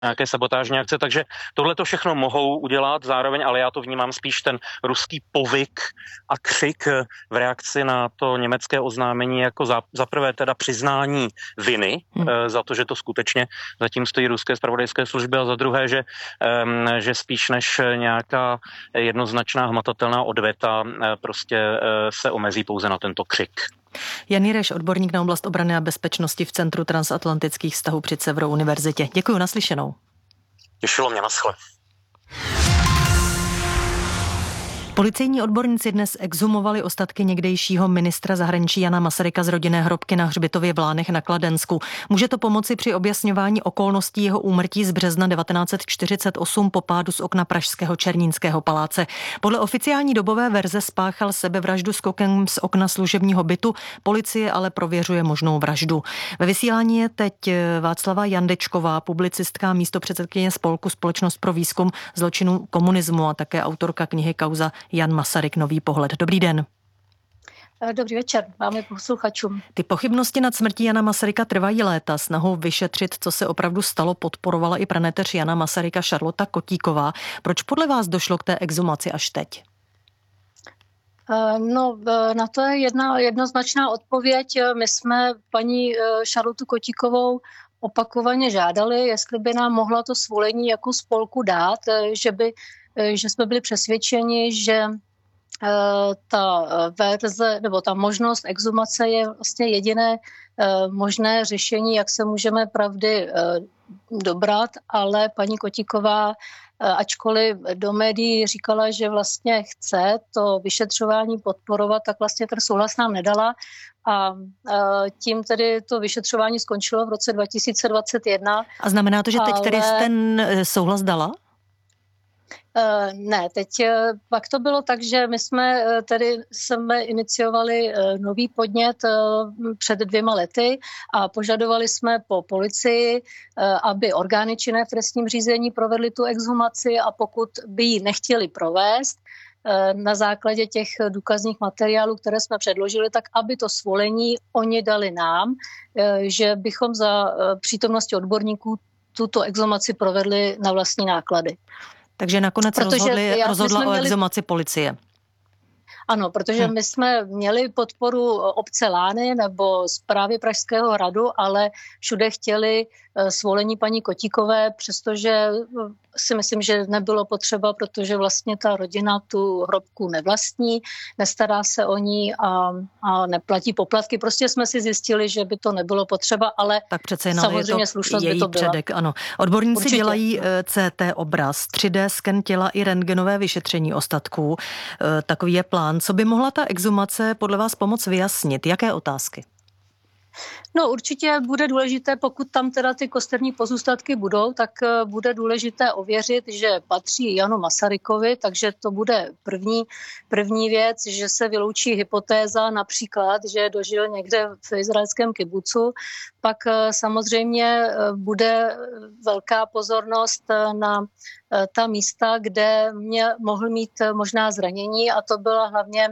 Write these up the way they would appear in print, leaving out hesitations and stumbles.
nějaké sabotážní akce, takže tohle to všechno mohou udělat zároveň, ale já to vnímám spíš ten ruský povyk a křik v reakci na to německé oznámení jako za prvé teda přiznání viny za to, že to skutečně zatím stojí ruské zpravodajské služby a za druhé, že spíš než nějaká jednoznačná hmatatelná odveta prostě se omezí pouze na tento křik. Jan Jireš, odborník na oblast obrany a bezpečnosti v Centru transatlantických vztahů při Severu univerzitě. Děkuji, naslyšenou. Těšilo mě, naschle. Policejní odborníci dnes exhumovali ostatky někdejšího ministra zahraničí Jana Masaryka z rodinné hrobky na hřbitově v Lánech na Kladensku. Může to pomoci při objasňování okolností jeho úmrtí z března 1948 po pádu z okna pražského Černínského paláce. Podle oficiální dobové verze spáchal sebevraždu skokem z okna služebního bytu, policie ale prověřuje možnou vraždu. Ve vysílání je teď Václava Jandečková, publicistka, místopředsedkyně spolku Společnost pro výzkum zločinů komunismu a také autorka knihy Kauza Jan Masaryk, nový pohled. Dobrý den. Dobrý večer, máme posluchačům. Ty pochybnosti nad smrtí Jana Masaryka trvají léta. Snahu vyšetřit, co se opravdu stalo, podporovala i praneteř Jana Masaryka Šarlota Kotíková. Proč podle vás došlo k té exhumaci až teď? No, na to je jednoznačná odpověď. My jsme paní Šarlotu Kotíkovou opakovaně žádali, jestli by nám mohla to svolení jako spolku dát, že jsme byli přesvědčeni, že ta verze nebo ta možnost exhumace je vlastně jediné možné řešení, jak se můžeme pravdy dobrat, ale paní Kotíková, ačkoliv do médií říkala, že vlastně chce to vyšetřování podporovat, tak vlastně ten souhlas nám nedala a tím tedy to vyšetřování skončilo v roce 2021. A znamená to, že teď tedy ten souhlas dala? Ne, teď pak to bylo tak, že my jsme iniciovali nový podnět před 2 lety a požadovali jsme po policii, aby orgány činné v trestním řízení provedly tu exhumaci a pokud by ji nechtěli provést, na základě těch důkazních materiálů, které jsme předložili, tak aby to svolení oni dali nám, že bychom za přítomnosti odborníků tuto exhumaci provedli na vlastní náklady. Takže nakonec rozhodla o exhumaci policie. Ano, protože my jsme měli podporu obce Lány nebo správy Pražského hradu, ale všude chtěli svolení paní Kotíkové, přestože si myslím, že nebylo potřeba, protože vlastně ta rodina tu hrobku nevlastní, nestará se o ní a neplatí poplatky. Prostě jsme si zjistili, že by to nebylo potřeba, ale tak přece samozřejmě slušnost by to byla. Předek, ano. Odborníci Určitě dělají CT obraz, 3D sken těla i rentgenové vyšetření ostatků. Takový je plán. Co by mohla ta exhumace podle vás pomoct vyjasnit? Jaké otázky? No určitě bude důležité, pokud tam teda ty kosterní pozůstatky budou, tak bude důležité ověřit, že patří Janu Masarykovi, takže to bude první věc, že se vyloučí hypotéza například, že dožil někde v izraelském kibucu. Pak samozřejmě bude velká pozornost na ta místa, kde mohl mít možná zranění a to byla hlavně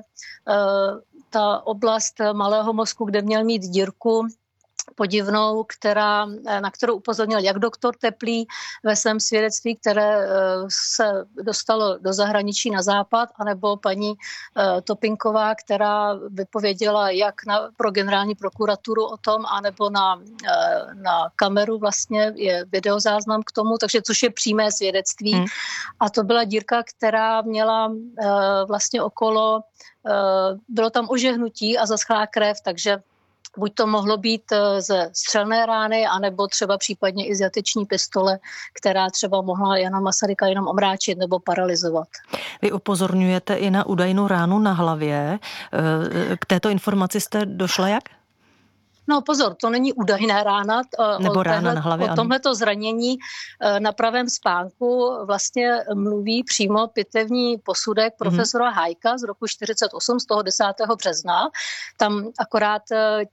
ta oblast malého mozku, kde měl mít dírku podivnou, na kterou upozornil jak doktor Teplý ve svém svědectví, které se dostalo do zahraničí na západ, anebo paní Topinková, která vypověděla jak pro generální prokuraturu o tom, anebo na kameru vlastně je videozáznam k tomu, takže což je přímé svědectví. A to byla dírka, která měla vlastně okolo, bylo tam ožehnutí a zaschlá krev, takže buď to mohlo být ze střelné rány, anebo třeba případně i z jateční pistole, která třeba mohla Jana Masaryka jenom omráčit nebo paralyzovat. Vy upozorňujete i na údajnou ránu na hlavě. K této informaci jste došla jak? No pozor, to není údajná rána. Nebo rána na hlavě, o tomhleto zranění na pravém spánku vlastně mluví přímo pitevní posudek profesora Hájka z roku 1948, z toho 10. března. Tam akorát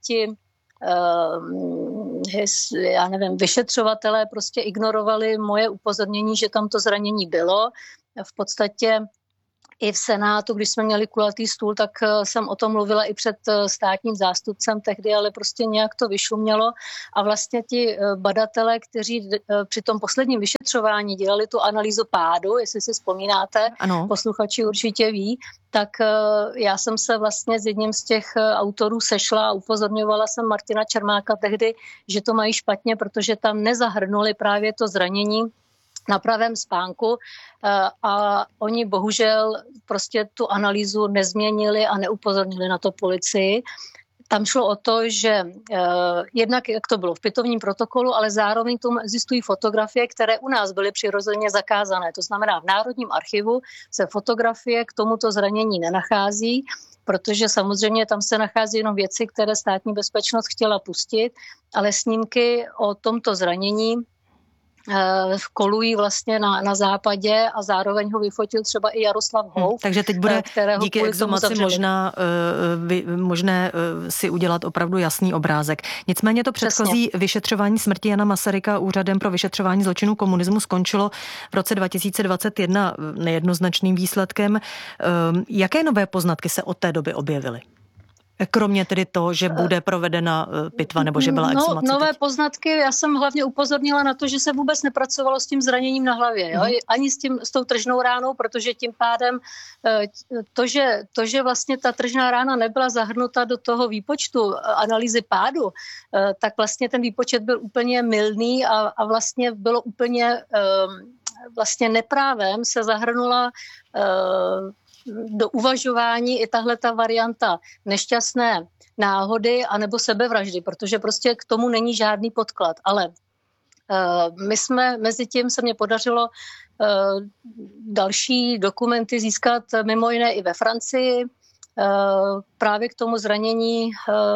vyšetřovatelé prostě ignorovali moje upozornění, že tam to zranění bylo. V podstatě i v Senátu, když jsme měli kulatý stůl, tak jsem o tom mluvila i před státním zástupcem tehdy, ale prostě nějak to vyšumělo a vlastně ti badatelé, kteří při tom posledním vyšetřování dělali tu analýzu pádu, jestli si vzpomínáte, ano. Posluchači určitě ví, tak já jsem se vlastně s jedním z těch autorů sešla a upozorňovala jsem Martina Čermáka tehdy, že to mají špatně, protože tam nezahrnuli právě to zranění na pravém spánku a oni bohužel prostě tu analýzu nezměnili a neupozornili na to policii. Tam šlo o to, že jednak, jak to bylo v pitovním protokolu, ale zároveň tomu existují fotografie, které u nás byly přirozeně zakázané. To znamená, v Národním archivu se fotografie k tomuto zranění nenachází, protože samozřejmě tam se nachází jenom věci, které státní bezpečnost chtěla pustit, ale snímky o tomto zranění kolují vlastně na západě a zároveň ho vyfotil třeba i Jaroslav Houf. Takže teď bude díky exhumaci možné si udělat opravdu jasný obrázek. Nicméně to předchozí vyšetřování smrti Jana Masaryka Úřadem pro vyšetřování zločinů komunismu skončilo v roce 2021 nejednoznačným výsledkem. Jaké nové poznatky se od té doby objevily? Kromě tedy toho, že bude provedena pitva nebo že byla exhumace. Nové poznatky, já jsem hlavně upozornila na to, že se vůbec nepracovalo s tím zraněním na hlavě, jo? Ani s tou tržnou ránou, protože tím pádem to, že vlastně ta tržná rána nebyla zahrnuta do toho výpočtu analýzy pádu, tak vlastně ten výpočet byl úplně mylný a vlastně bylo úplně vlastně neprávem se zahrnula do uvažování i tahle ta varianta nešťastné náhody anebo sebevraždy, protože prostě k tomu není žádný podklad. Ale mezi tím se mně podařilo další dokumenty získat mimo jiné i ve Francii, právě k tomu zranění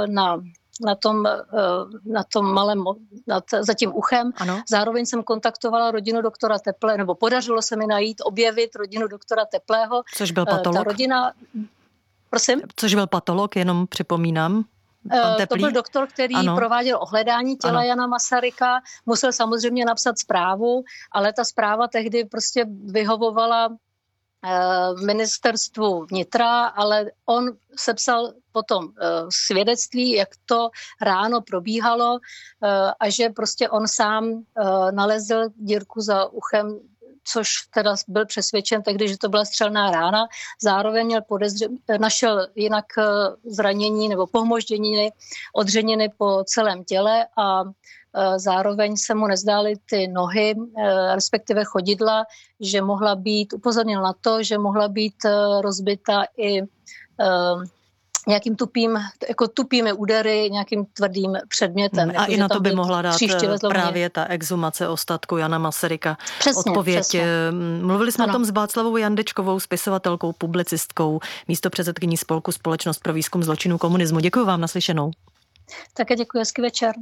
na tom malém, za tím uchem. Ano. Zároveň jsem kontaktovala rodinu doktora Teple, nebo podařilo se mi objevit rodinu doktora Teplého. Což byl patolog? Ta rodina, prosím? Což byl patolog, jenom připomínám. To byl doktor, který prováděl ohledání těla Jana Masaryka. Musel samozřejmě napsat zprávu, ale ta zpráva tehdy prostě vyhovovala ministerstvu vnitra, ale on sepsal potom svědectví, jak to ráno probíhalo a že prostě on sám nalezl dírku za uchem, což teda byl přesvědčen tehdy, že to byla střelná rána. Zároveň našel jinak zranění nebo pohmožděniny, odřeniny po celém těle a zároveň se mu nezdály ty nohy, respektive chodidla, že mohla být, upozornil na to, že mohla být rozbita i nějakým tupými údery, nějakým tvrdým předmětem. A i na to by mohla dát právě ta exhumace ostatku Jana Masaryka odpověď. Přesně. Mluvili jsme o tom s Václavou Jandečkovou, spisovatelkou, publicistkou, místopředsedkyní spolku Společnost pro výzkum zločinů komunismu. Děkuji vám, naslyšenou. Také děkuji, hezký večer.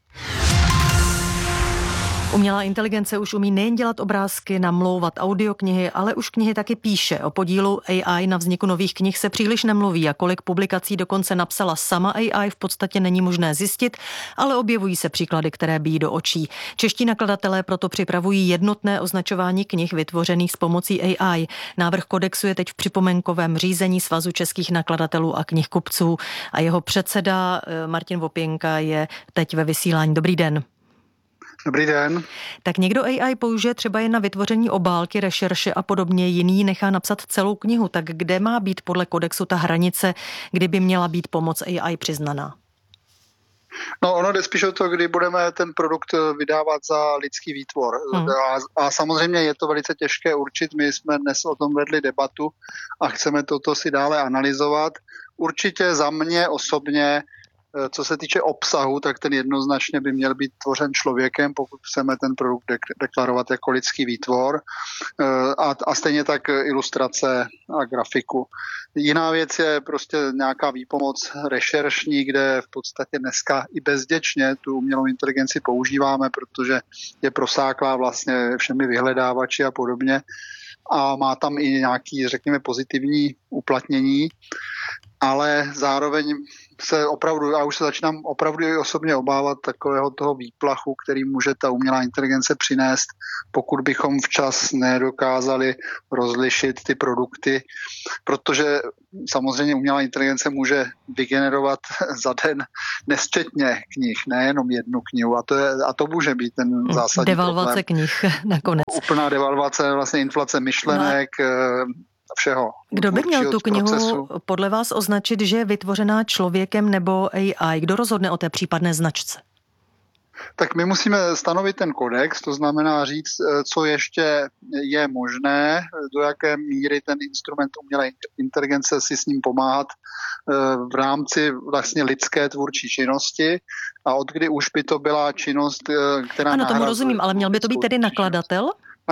Umělá inteligence už umí nejen dělat obrázky, namlouvat audioknihy, ale už knihy taky píše. O podílu AI na vzniku nových knih se příliš nemluví a kolik publikací dokonce napsala sama AI, v podstatě není možné zjistit, ale objevují se příklady, které bijí do očí. Čeští nakladatelé proto připravují jednotné označování knih vytvořených s pomocí AI. Návrh kodexu je teď v připomínkovém řízení Svazu českých nakladatelů a knihkupců a jeho předseda Martin Vopěnka je teď ve vysílání. Dobrý den. Dobrý den. Tak někdo AI použije třeba jen na vytvoření obálky, rešerše a podobně, jiný nechá napsat celou knihu. Tak kde má být podle kodexu ta hranice, kdy by měla být pomoc AI přiznaná? No ono jde spíš o to, kdy budeme ten produkt vydávat za lidský výtvor. A samozřejmě je to velice těžké určit. My jsme dnes o tom vedli debatu a chceme toto si dále analyzovat. Určitě za mě osobně, co se týče obsahu, tak ten jednoznačně by měl být tvořen člověkem, pokud chceme ten produkt deklarovat jako lidský výtvor. A stejně tak ilustrace a grafiku. Jiná věc je prostě nějaká výpomoc rešeršní, kde v podstatě dneska i bezděčně tu umělou inteligenci používáme, protože je prosáklá vlastně všemi vyhledávači a podobně. A má tam i nějaký, řekněme, pozitivní uplatnění. ale zároveň já už se začínám opravdu i osobně obávat takového toho výplachu, který může ta umělá inteligence přinést, pokud bychom včas nedokázali rozlišit ty produkty, protože samozřejmě umělá inteligence může vygenerovat za den nesčetně knih, nejenom jednu knihu, a to může být ten zásadní devalvace problém. knih nakonec. Úplná devalvace, vlastně inflace myšlenek, všeho. Kdo by měl tu knihu procesu podle vás označit, že je vytvořená člověkem nebo AI? Kdo rozhodne o té případné značce? Tak my musíme stanovit ten kodex, to znamená říct, co ještě je možné, do jaké míry ten instrument umělé inteligence si s ním pomáhat v rámci vlastně lidské tvůrčí činnosti a od kdy už by to byla činnost, která ano, tomu rozumím, ale měl by to být tedy nakladatel?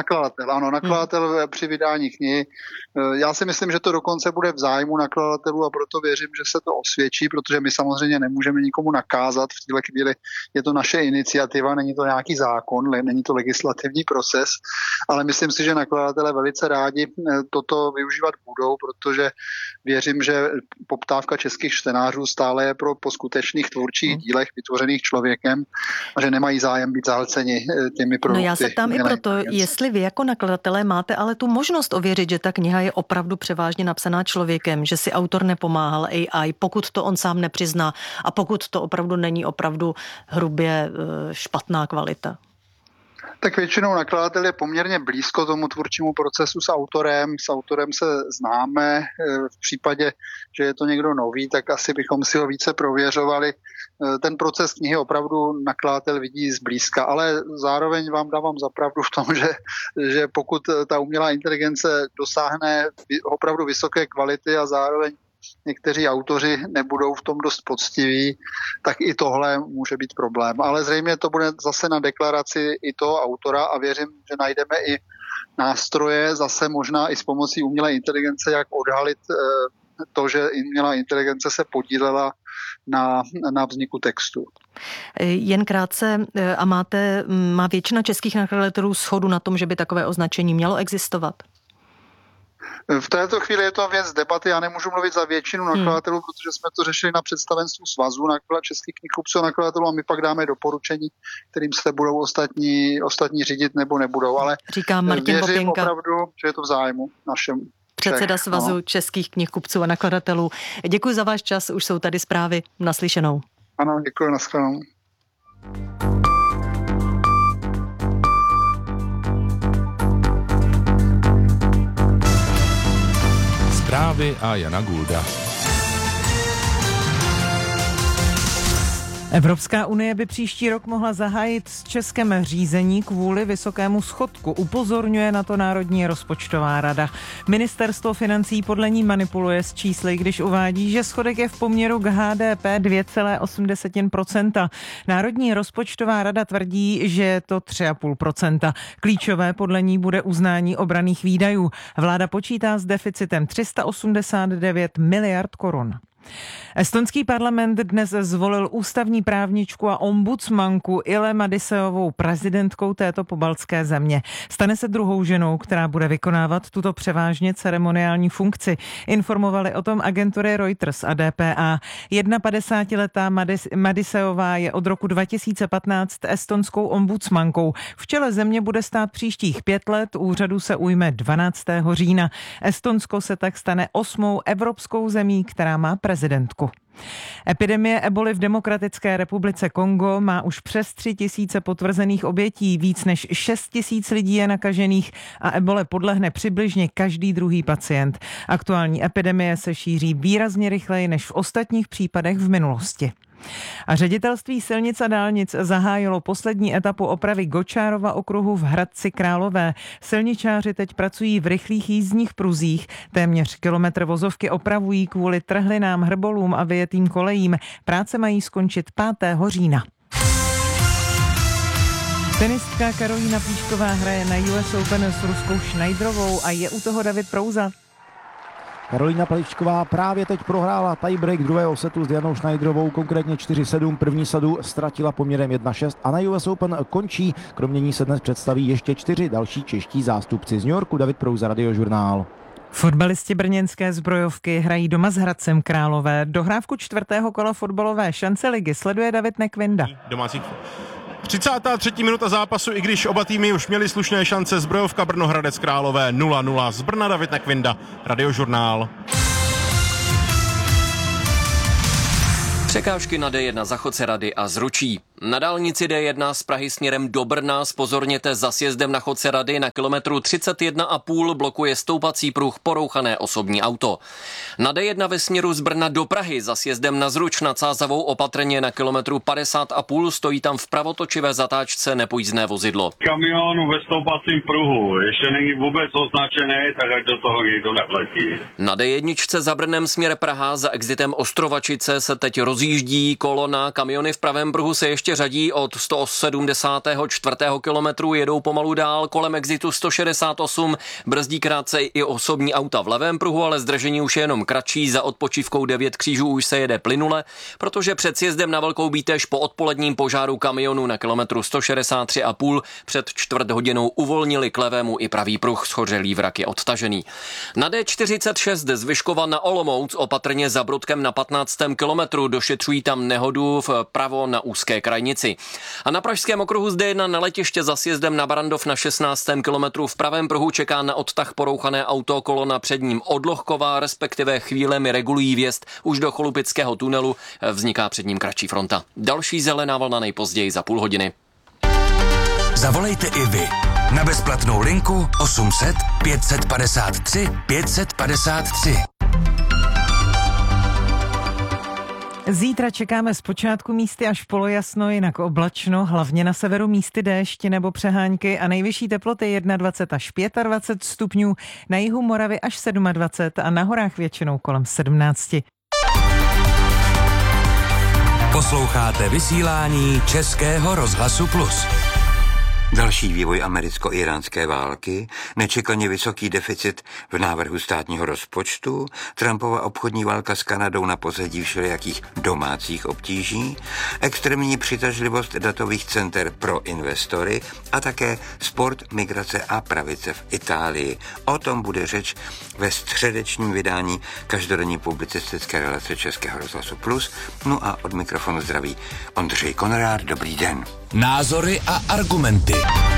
Nakladatel při vydání knihy. Já si myslím, že to dokonce bude v zájmu nakladatelů a proto věřím, že se to osvědčí, protože my samozřejmě nemůžeme nikomu nakázat. V této chvíli je to naše iniciativa, není to nějaký zákon, není to legislativní proces, ale myslím si, že nakladatelé velice rádi toto využívat budou, protože věřím, že poptávka českých čtenářů stále je po skutečných tvůrčích dílech vytvořených člověkem a že nemají zájem být zahlceni těmi produkty. No já se ptám i proto, jestli vy jako nakladatelé máte ale tu možnost ověřit, že ta kniha je opravdu převážně napsaná člověkem, že si autor nepomáhal AI, pokud to on sám nepřizná a pokud to opravdu není opravdu hrubě špatná kvalita. Tak většinou nakladatel je poměrně blízko tomu tvůrčímu procesu s autorem. S autorem se známe. V případě, že je to někdo nový, tak asi bychom si ho více prověřovali. Ten proces knihy opravdu nakladatel vidí zblízka, ale zároveň vám dávám za pravdu v tom, že pokud ta umělá inteligence dosáhne opravdu vysoké kvality a zároveň někteří autoři nebudou v tom dost poctiví, tak i tohle může být problém. Ale zřejmě to bude zase na deklaraci i toho autora a věřím, že najdeme i nástroje, zase možná i s pomocí umělé inteligence, jak odhalit to, že umělá inteligence se podílela na vzniku textu. Jen krátce, a má většina českých nakladatelů shodu na tom, že by takové označení mělo existovat? V této chvíli je to věc debaty, já nemůžu mluvit za většinu nakladatelů, protože jsme to řešili na představenstvu svazu českých knihkupců a nakladatelů a my pak dáme doporučení, kterým se budou ostatní řídit nebo nebudou, ale říká Martin věřím Popěnka, opravdu, že je to v zájmu našem. Předseda svazu českých knihkupců a nakladatelů. Děkuji za váš čas, už jsou tady zprávy. Naslyšenou. Ano, děkuji, nashledanou. Zprávy a Jana Gulda. Evropská unie by příští rok mohla zahájit s Českem řízení kvůli vysokému schodku. Upozorňuje na to Národní rozpočtová rada. Ministerstvo financí podle ní manipuluje s čísly, když uvádí, že schodek je v poměru k HDP 2,8%. Národní rozpočtová rada tvrdí, že je to 3,5%. Klíčové podle ní bude uznání obranných výdajů. Vláda počítá s deficitem 389 miliard korun. Estonský parlament dnes zvolil ústavní právničku a ombudsmanku Ile Madiseovou prezidentkou této pobaltské země. Stane se druhou ženou, která bude vykonávat tuto převážně ceremoniální funkci. Informovali o tom agentury Reuters a DPA. 51letá Madiseová je od roku 2015 estonskou ombudsmankou. V čele země bude stát příštích 5 let, úřadu se ujme 12. října. Estonsko se tak stane 8. evropskou zemí, která má prezidentku. Epidemie eboly v Demokratické republice Kongo má už přes 3 000 potvrzených obětí, víc než 6 000 lidí je nakažených a ebole podlehne přibližně každý druhý pacient. Aktuální epidemie se šíří výrazně rychleji než v ostatních případech v minulosti. A Ředitelství silnic a dálnic zahájilo poslední etapu opravy Gočárova okruhu v Hradci Králové. Silničáři teď pracují v rychlých jízdních pruzích. Téměř kilometr vozovky opravují kvůli trhlinám, hrbolům a vyjetým kolejím. Práce mají skončit 5. října. Tenistka Karolína Plíšková hraje na US Open s ruskou Schneiderovou a je u toho David Prouza. Karolína Plíšková právě teď prohrála tiebreak druhého setu s Janou Schneiderovou, konkrétně 4-7. První sadu ztratila poměrem 1-6 a na US Open končí. Kromě ní se dnes představí ještě 4 další čeští zástupci. Z New Yorku David Prouza, Radiožurnál. Fotbalisti brněnské Zbrojovky hrají doma s Hradcem Králové. Dohrávku 4. kola fotbalové šance ligy sleduje David Nekvinda. Domácích 33. minuta zápasu, i když oba týmy už měli slušné šance, Zbrojovka Brno Hradec Králové 0-0. Z Brna David Nekvinda, Radiožurnál. Překážky na D1 za Chodcerady a Zručí. Na dálnici D1 z Prahy směrem do Brna zpozorněte za sjezdem na Chodcerady na kilometru 31,5 blokuje stoupací pruh porouchané osobní auto. Na D1 ve směru z Brna do Prahy za sjezdem na Zruč nad Sázavou opatrně na kilometru 50,5 stojí tam v pravotočivé zatáčce nepojízdné vozidlo. Kamion ve stoupacím pruhu ještě není vůbec označený, tak ať do toho někdo nepletí. Na D1 za Brnem směr Praha za exitem Ostrovačice se teď rozjíždí kolona, kamiony v pravém pruhu se ještě řadí od 174. kilometru, jedou pomalu dál, kolem exitu 168, brzdí krátce i osobní auta v levém pruhu, ale zdržení už je jenom kratší, za odpočívkou 9 křížů už se jede plynule, protože před sjezdem na Velkou Bítež po odpoledním požáru kamionu na kilometru 163,5 před čtvrt hodinou uvolnili k levému i pravý pruh, schořelý vrak je odtažený. Na D46 z Vyškova na Olomouc opatrně za Brodkem na 15. kilometru došetřují tam nehodu vpravo na úzké krajnici. A na pražském okruhu z D1 na letiště za sjezdem na Barandov na 16. kilometru v pravém pruhu čeká na odtah porouchané auto, kolona před ním odlohková, respektive chvílemi regulují vjezd už do Cholupického tunelu, vzniká před ním kratší fronta. Další zelená vlna nejpozději za půl hodiny. Zavolejte i vy na bezplatnou linku 800 553 553. Zítra čekáme zpočátku místy až polojasno, jinak oblačno, hlavně na severu místy déšť nebo přehánky a nejvyšší teploty 21 až 25 stupňů, na jihu Moravy až 27 a na horách většinou kolem 17. Posloucháte vysílání Českého rozhlasu Plus. Další vývoj americko-iránské války, nečekaně vysoký deficit v návrhu státního rozpočtu, Trumpova obchodní válka s Kanadou na pozadí všelijakých domácích obtíží, extrémní přitažlivost datových center pro investory a také sport, migrace a pravice v Itálii. O tom bude řeč ve středečním vydání každodenní publicistické relace Českého rozhlasu Plus. No a od mikrofonu zdraví Ondřej Konrád, dobrý den. Názory a argumenty.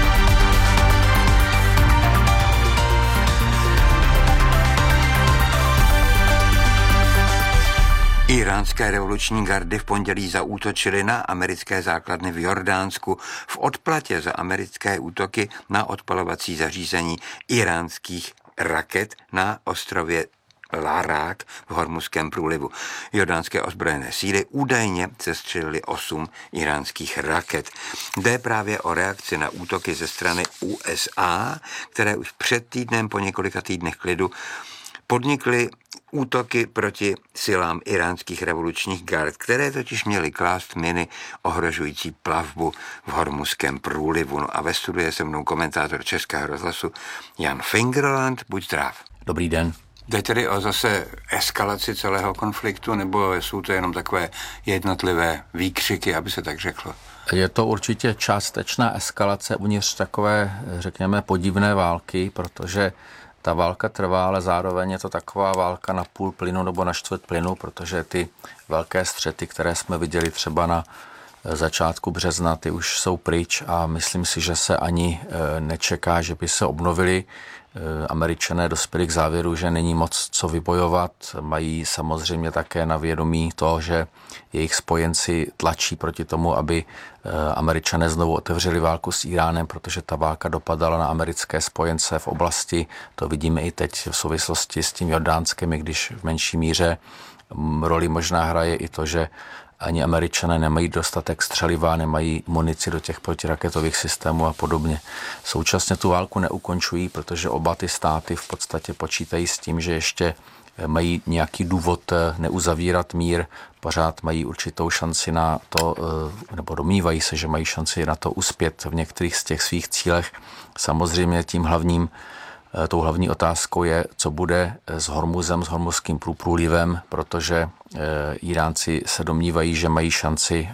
Iránské revoluční gardy v pondělí zaútočily na americké základny v Jordánsku v odplatě za americké útoky na odpalovací zařízení iránských raket na ostrově Larák v Hormuzském průlivu. Jordánské ozbrojené síly údajně sestřelily 8 iránských raket. Jde právě o reakci na útoky ze strany USA, které už před týdnem po několika týdnech klidu podnikly útoky proti silám iránských revolučních gard, které totiž měly klást miny ohrožující plavbu v Hormuzském průlivu. No a ve studiu je se mnou komentátor Českého rozhlasu Jan Fingerland. Buď zdrav. Dobrý den. Jde tedy o zase eskalaci celého konfliktu, nebo jsou to jenom takové jednotlivé výkřiky, aby se tak řeklo? Je to určitě částečná eskalace uvnitř takové, řekněme, podivné války, protože ta válka trvá, ale zároveň je to taková válka na půl plynu nebo na čtvrt plynu, protože ty velké střety, které jsme viděli třeba na začátku března, ty už jsou pryč a myslím si, že se ani nečeká, že by se obnovili. Američané dospěli k závěru, že není moc co vybojovat. Mají samozřejmě také na vědomí to, že jejich spojenci tlačí proti tomu, aby Američané znovu otevřeli válku s Iránem, protože ta válka dopadala na americké spojence v oblasti. To vidíme i teď v souvislosti s tím Jordánskem, i když v menší míře roli možná hraje i to, že ani Američané nemají dostatek střeliva, nemají munici do těch protiraketových systémů a podobně. Současně tu válku neukončují, protože oba ty státy v podstatě počítají s tím, že ještě mají nějaký důvod neuzavírat mír, pořád mají určitou šanci na to, nebo domnívají se, že mají šanci na to uspět v některých z těch svých cílech. Samozřejmě tou hlavní otázkou je, co bude s Hormuzem, s Hormuzským průlivem, protože Iránci se domnívají, že mají šanci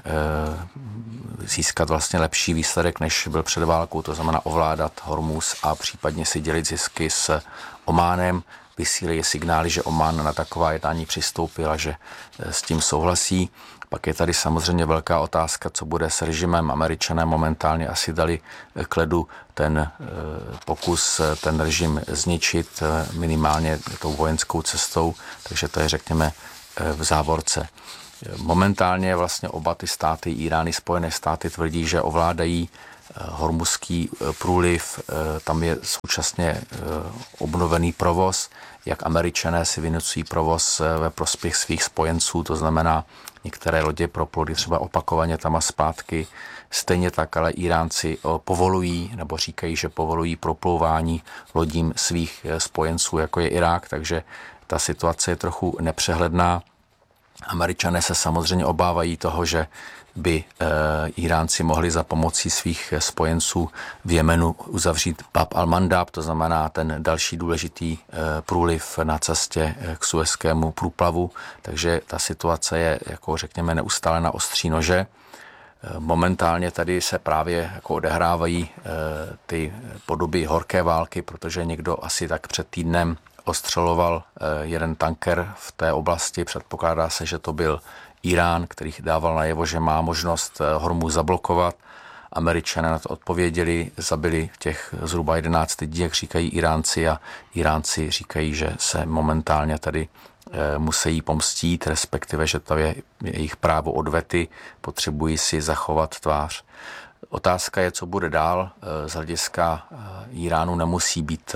získat vlastně lepší výsledek, než byl před válkou, to znamená ovládat Hormuz a případně si dělit zisky s Ománem. vysílají signály, že Oman na taková jednání přistoupil a že s tím souhlasí. Pak je tady samozřejmě velká otázka, co bude s režimem. Američané momentálně asi dali k ledu ten pokus, ten režim zničit minimálně tou vojenskou cestou, takže to je, řekněme, v závorce. Momentálně vlastně oba ty státy, Irán i Spojené státy, tvrdí, že ovládají Hormuzský průliv, tam je současně obnovený provoz, jak Američané si vynucují provoz ve prospěch svých spojenců, to znamená některé lodě proploudy třeba opakovaně tam a zpátky. Stejně tak ale Iránci povolují, nebo říkají, že povolují proplouvání lodím svých spojenců, jako je Irák, takže ta situace je trochu nepřehledná. Američané se samozřejmě obávají toho, že by Iránci mohli za pomocí svých spojenců v Jemenu uzavřít Bab al-Mandab, to znamená ten další důležitý průliv na cestě k Suezskému průplavu, takže ta situace je, jako řekněme, neustále na ostří nože. Momentálně tady se právě jako odehrávají ty podoby horké války, protože někdo asi tak před týdnem ostřeloval jeden tanker v té oblasti. Předpokládá se, že to byl Irán, který dával najevo, že má možnost Hormuz zablokovat. Američané na to odpověděli, zabili těch zhruba 11 lidí, jak říkají Iránci, a Iránci říkají, že se momentálně tady musí pomstít, respektive, že to je jejich právo odvety, potřebují si zachovat tvář. Otázka je, co bude dál. Z hlediska Iránu nemusí být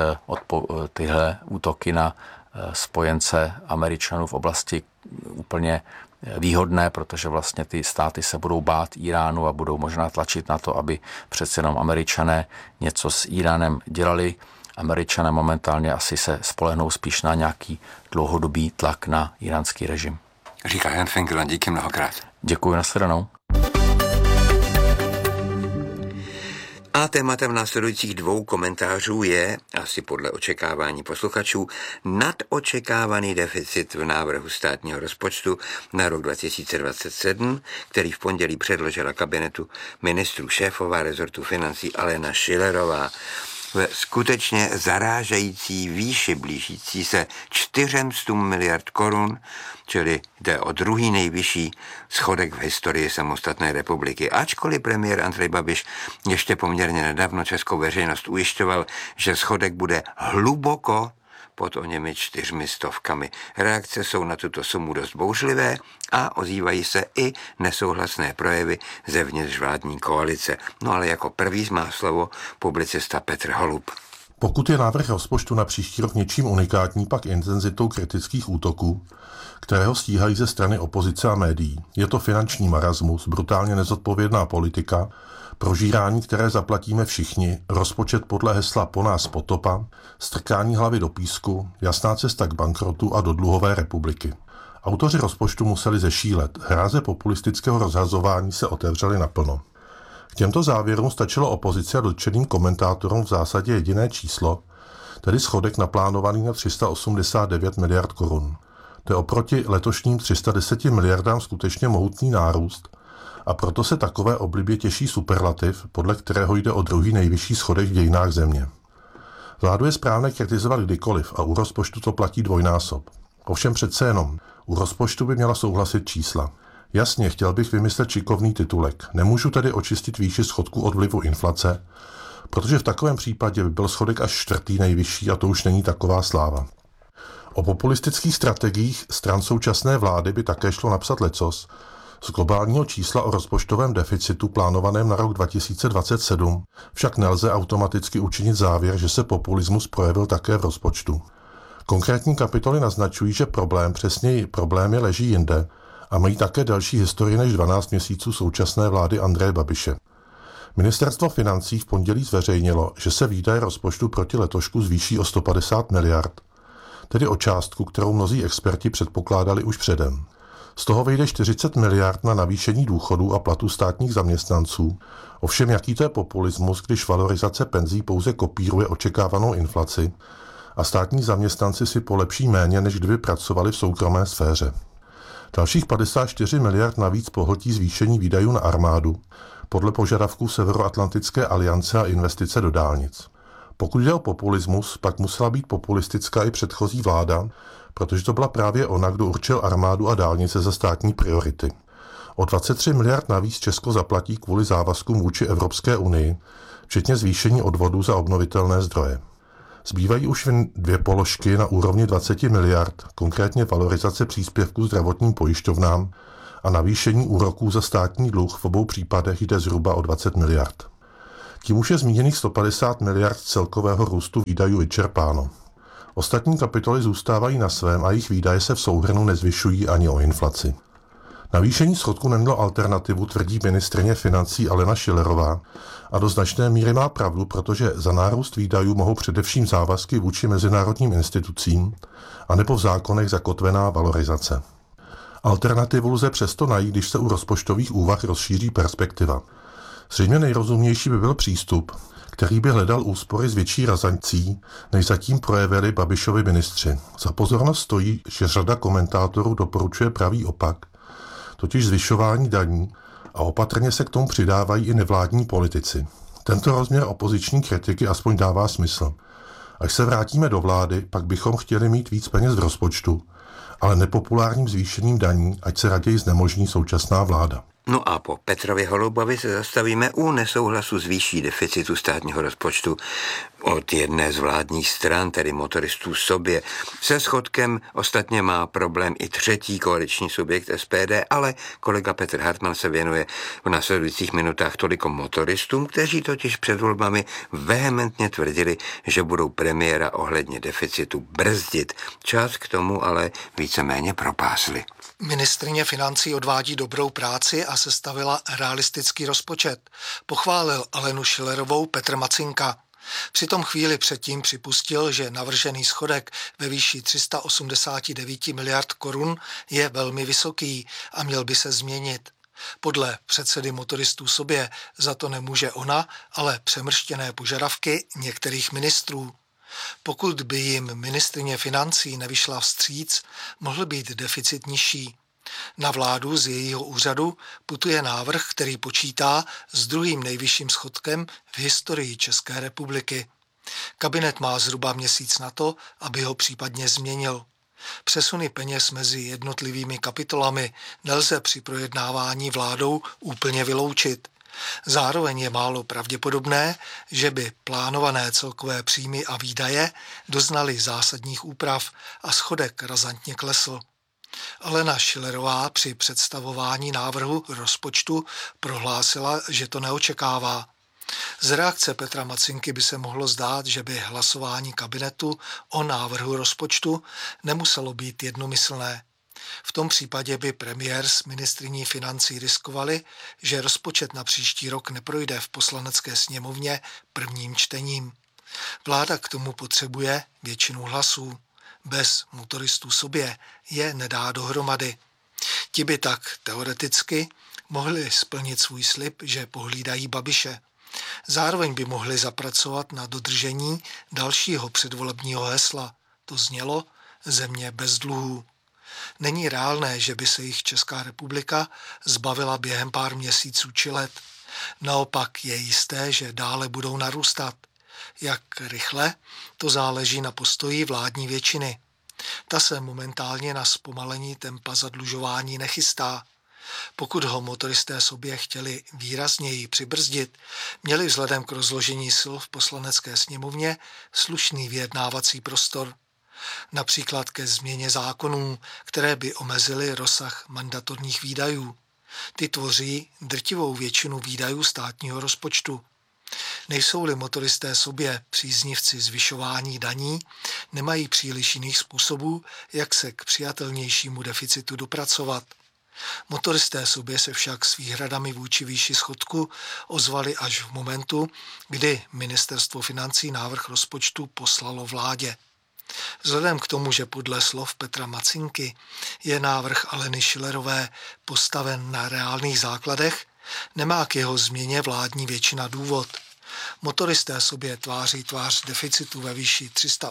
tyhle útoky na spojence Američanů v oblasti úplně výhodné, protože vlastně ty státy se budou bát Iránu a budou možná tlačit na to, aby přece jenom Američané něco s Iránem dělali. Američané momentálně asi se spolehnou spíš na nějaký dlouhodobý tlak na iránský režim. Říká Jan Fengeland, díky mnohokrát. Děkuji, nashledanou. A tématem následujících 2 komentářů je, asi podle očekávání posluchačů, nadočekávaný deficit v návrhu státního rozpočtu na rok 2027, který v pondělí předložila kabinetu ministrů šéfová rezortu financí Alena Schillerová. Ve skutečně zarážející výši blížící se 400 miliard korun, čili jde o druhý nejvyšší schodek v historii samostatné republiky. Ačkoliv premiér Andrej Babiš ještě poměrně nedávno českou veřejnost ujišťoval, že schodek bude hluboko pod oněmi 400. Reakce jsou na tuto sumu dost bouřlivé a ozývají se i nesouhlasné projevy zevnitř vládní koalice. No ale jako první má slovo publicista Petr Holub. Pokud je návrh rozpočtu na příští rok něčím unikátní, pak intenzitou kritických útoků, které ho stíhají ze strany opozice a médií. Je to finanční marasmus, brutálně nezodpovědná politika, prožírání, které zaplatíme všichni, rozpočet podle hesla po nás potopa, strkání hlavy do písku, jasná cesta k bankrotu a do dluhové republiky. Autoři rozpočtu museli zešílet, hráze populistického rozhazování se otevřely naplno. K těmto závěrům stačilo opozici a dotčeným komentátorům v zásadě jediné číslo, tedy schodek naplánovaný na 389 miliard korun. To je oproti letošním 310 miliardám skutečně mohutný nárůst, a proto se takové oblibě těší superlativ, podle kterého jde o druhý nejvyšší schodek v dějinách země. Vládu je správné kritizovat kdykoliv a u rozpočtu to platí dvojnásob. Ovšem přece jenom, u rozpočtu by měla souhlasit čísla. Jasně, chtěl bych vymyslet šikovný titulek. Nemůžu tedy očistit výši schodku od vlivu inflace, protože v takovém případě by byl schodek až 4. nejvyšší a to už není taková sláva. O populistických strategiích stran současné vlády by také šlo napsat lecos. Z globálního čísla o rozpočtovém deficitu plánovaném na rok 2027 však nelze automaticky učinit závěr, že se populismus projevil také v rozpočtu. Konkrétní kapitoly naznačují, že přesněji problémy leží jinde a mají také delší historii než 12 měsíců současné vlády Andreje Babiše. Ministerstvo financí v pondělí zveřejnilo, že se výdaje rozpočtu proti letošku zvýší o 150 miliard, tedy o částku, kterou mnozí experti předpokládali už předem. Z toho vyjde 40 miliard na navýšení důchodů a platů státních zaměstnanců. Ovšem jaký to je populismus, když valorizace penzí pouze kopíruje očekávanou inflaci a státní zaměstnanci si polepší méně, než kdyby pracovali v soukromé sféře. Dalších 54 miliard navíc pohltí zvýšení výdajů na armádu podle požadavků Severoatlantické aliance a investice do dálnic. Pokud jde o populismus, pak musela být populistická i předchozí vláda, protože to byla právě ona, kdo určil armádu a dálnice za státní priority. O 23 miliard navíc Česko zaplatí kvůli závazkům vůči Evropské unii, včetně zvýšení odvodů za obnovitelné zdroje. Zbývají už jen 2 položky na úrovni 20 miliard, konkrétně valorizace příspěvků zdravotním pojišťovnám a navýšení úroků za státní dluh, v obou případech jde zhruba o 20 miliard. Tím už je zmíněných 150 miliard celkového růstu výdajů vyčerpáno. Ostatní kapitoly zůstávají na svém a jejich výdaje se v souhrnu nezvyšují ani o inflaci. Navýšení schodku nemělo alternativu, tvrdí ministryně financí Alena Schillerová, a do značné míry má pravdu, protože za nárůst výdajů mohou především závazky vůči mezinárodním institucím a nebo v zákonech zakotvená valorizace. Alternativu lze přesto najít, když se u rozpočtových úvah rozšíří perspektiva. Zřejmě nejrozumnější by byl přístup, který by hledal úspory s větší razancí, než zatím projevili Babišovi ministři. Za pozornost stojí, že řada komentátorů doporučuje pravý opak, totiž zvyšování daní, a opatrně se k tomu přidávají i nevládní politici. Tento rozměr opoziční kritiky aspoň dává smysl. Až se vrátíme do vlády, pak bychom chtěli mít víc peněz v rozpočtu, ale nepopulárním zvýšením daní, ať se raději znemožní současná vláda. No a po Petrově Holubovi se zastavíme u nesouhlasu s výší deficitu státního rozpočtu od jedné z vládních stran, tedy motoristů sobě. Se schodkem ostatně má problém i třetí koaliční subjekt SPD, ale kolega Petr Hartmann se věnuje v následujících minutách toliko motoristům, kteří totiž před volbami vehementně tvrdili, že budou premiéra ohledně deficitu brzdit. Čas k tomu ale víceméně propásli. Ministryně financí odvádí dobrou práci a sestavila realistický rozpočet. Pochválil Alenu Schillerovou Petr Macinka. Přitom chvíli předtím připustil, že navržený schodek ve výši 389 miliard korun je velmi vysoký a měl by se změnit. Podle předsedy motoristů sobě za to nemůže ona, ale přemrštěné požadavky některých ministrů. Pokud by jim ministryně financí nevyšla vstříc, mohl být deficit nižší. Na vládu z jejího úřadu putuje návrh, který počítá s druhým nejvyšším schodkem v historii České republiky. Kabinet má zhruba měsíc na to, aby ho případně změnil. Přesuny peněz mezi jednotlivými kapitolami nelze při projednávání vládou úplně vyloučit. Zároveň je málo pravděpodobné, že by plánované celkové příjmy a výdaje doznaly zásadních úprav a schodek razantně klesl. Alena Schillerová při představování návrhu rozpočtu prohlásila, že to neočekává. Z reakce Petra Macinky by se mohlo zdát, že by hlasování kabinetu o návrhu rozpočtu nemuselo být jednomyslné. V tom případě by premiér s ministryní financí riskovali, že rozpočet na příští rok neprojde v poslanecké sněmovně prvním čtením. Vláda k tomu potřebuje většinu hlasů. Bez motoristů sobě je nedá dohromady. Ti by tak teoreticky mohli splnit svůj slib, že pohlídají Babiše. Zároveň by mohli zapracovat na dodržení dalšího předvolebního hesla. To znělo země bez dluhů. Není reálné, že by se jich Česká republika zbavila během pár měsíců či let. Naopak je jisté, že dále budou narůstat. Jak rychle, to záleží na postoji vládní většiny. Ta se momentálně na zpomalení tempa zadlužování nechystá. Pokud ho motoristé sobě chtěli výrazněji přibrzdit, měli vzhledem k rozložení sil v poslanecké sněmovně slušný vyjednávací prostor. Například ke změně zákonů, které by omezily rozsah mandatorních výdajů. Ty tvoří drtivou většinu výdajů státního rozpočtu. Nejsou-li motoristé sobě příznivci zvyšování daní, nemají příliš jiných způsobů, jak se k přijatelnějšímu deficitu dopracovat. Motoristé sobě se však s výhradami vůči výši schodku ozvali až v momentu, kdy ministerstvo financí návrh rozpočtu poslalo vládě. Vzhledem k tomu, že podle slov Petra Macinky je návrh Aleny Schillerové postaven na reálných základech, nemá k jeho změně vládní většina důvod. Motoristé sobě tváří tvář deficitu ve výši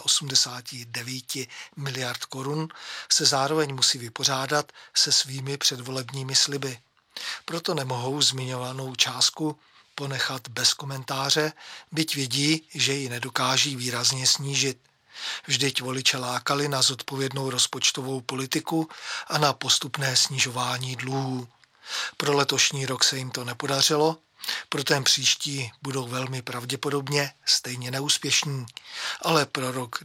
389 miliard korun se zároveň musí vypořádat se svými předvolebními sliby. Proto nemohou zmiňovanou částku ponechat bez komentáře, byť vědí, že ji nedokáží výrazně snížit. Vždyť voliče lákali na zodpovědnou rozpočtovou politiku a na postupné snižování dluhů. Pro letošní rok se jim to nepodařilo, pro ten příští budou velmi pravděpodobně stejně neúspěšní, ale pro rok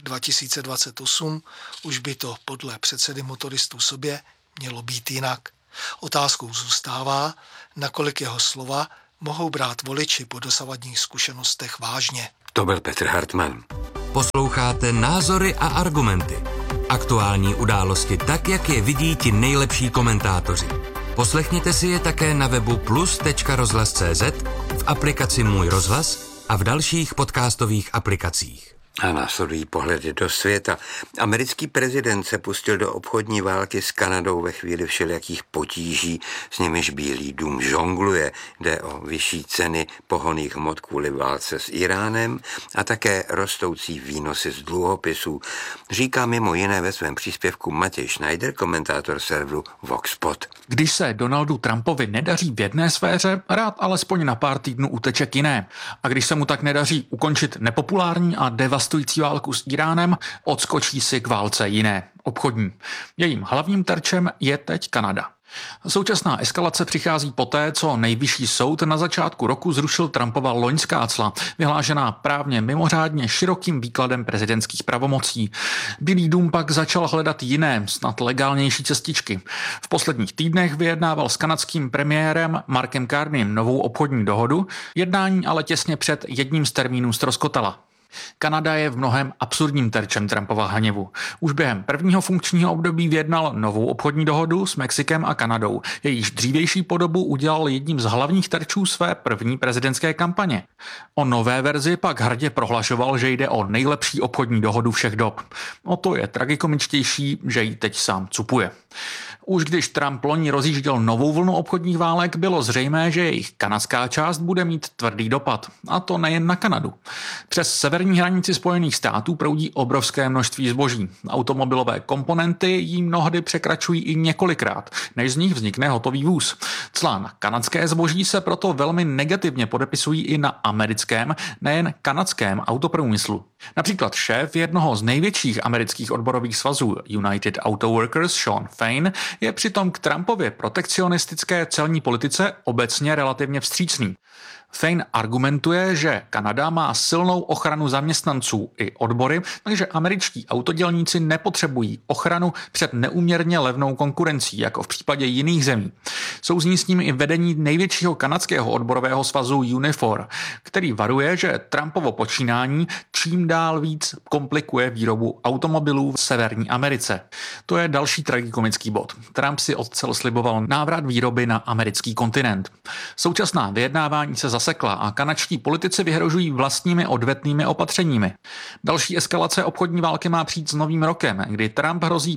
2028 už by to podle předsedy motoristů sobě mělo být jinak. Otázkou zůstává, nakolik jeho slova mohou brát voliči po dosavadních zkušenostech vážně. To byl Petr Hartmann. Posloucháte Názory a argumenty. Aktuální události tak, jak je vidí ti nejlepší komentátoři. Poslechněte si je také na webu plus.rozhlas.cz, v aplikaci Můj rozhlas a v dalších podcastových aplikacích. A následují pohledy do světa. Americký prezident se pustil do obchodní války s Kanadou ve chvíli všelijakých potíží, s nimiž Bílý dům žongluje. Jde o vyšší ceny pohonných hmot kvůli válce s Iránem a také rostoucí výnosy z dluhopisů. Říká mimo jiné ve svém příspěvku Matěj Schneider, komentátor serveru Voxpot. Když se Donaldu Trumpovi nedaří v jedné sféře, rád alespoň na pár týdnů uteče k jiné. A když se mu tak nedaří ukončit nepopulární a devastující válku s Iránem, odskočí si k válce jiné, obchodní. Jejím hlavním terčem je teď Kanada. Současná eskalace přichází poté, co nejvyšší soud na začátku roku zrušil Trumpova loňská cla, vyhlášená právně mimořádně širokým výkladem prezidentských pravomocí. Bílý dům pak začal hledat jiné, snad legálnější cestičky. V posledních týdnech vyjednával s kanadským premiérem Markem Carneym novou obchodní dohodu, jednání ale těsně před jedním z termínů ztroskotala. Kanada je v mnohém absurdním terčem Trumpova hněvu. Už během prvního funkčního období vyjednal novou obchodní dohodu s Mexikem a Kanadou. Jejíž dřívější podobu udělal jedním z hlavních terčů své první prezidentské kampaně. O nové verzi pak hrdě prohlašoval, že jde o nejlepší obchodní dohodu všech dob. O to je tragikomičtější, že ji teď sám cupuje. Už když Trump loni rozjížděl novou vlnu obchodních válek, bylo zřejmé, že jejich kanadská část bude mít tvrdý dopad. A to nejen na Kanadu. Přes severní hranici Spojených států proudí obrovské množství zboží. Automobilové komponenty jí mnohdy překračují i několikrát, než z nich vznikne hotový vůz. Cla na kanadské zboží se proto velmi negativně podepisují i na americkém, nejen kanadském autoprůmyslu. Například šéf jednoho z největších amerických odborových svazů United Auto Workers Sean Fain je přitom k Trumpově protekcionistické celní politice obecně relativně vstřícný. Fain argumentuje, že Kanada má silnou ochranu zaměstnanců i odbory, takže američtí autodělníci nepotřebují ochranu před neúměrně levnou konkurencí, jako v případě jiných zemí. Souzní s ním i vedení největšího kanadského odborového svazu Unifor, který varuje, že Trumpovo počínání čím dál víc komplikuje výrobu automobilů v Severní Americe. To je další tragikomický bod. Trump si odcel sliboval návrat výroby na americký kontinent. Současná vyjednávání se zasekla a kanadští politici vyhrožují vlastními odvetnými opatřeními. Další eskalace obchodní války má přijít s novým rokem, kdy Trump hrozí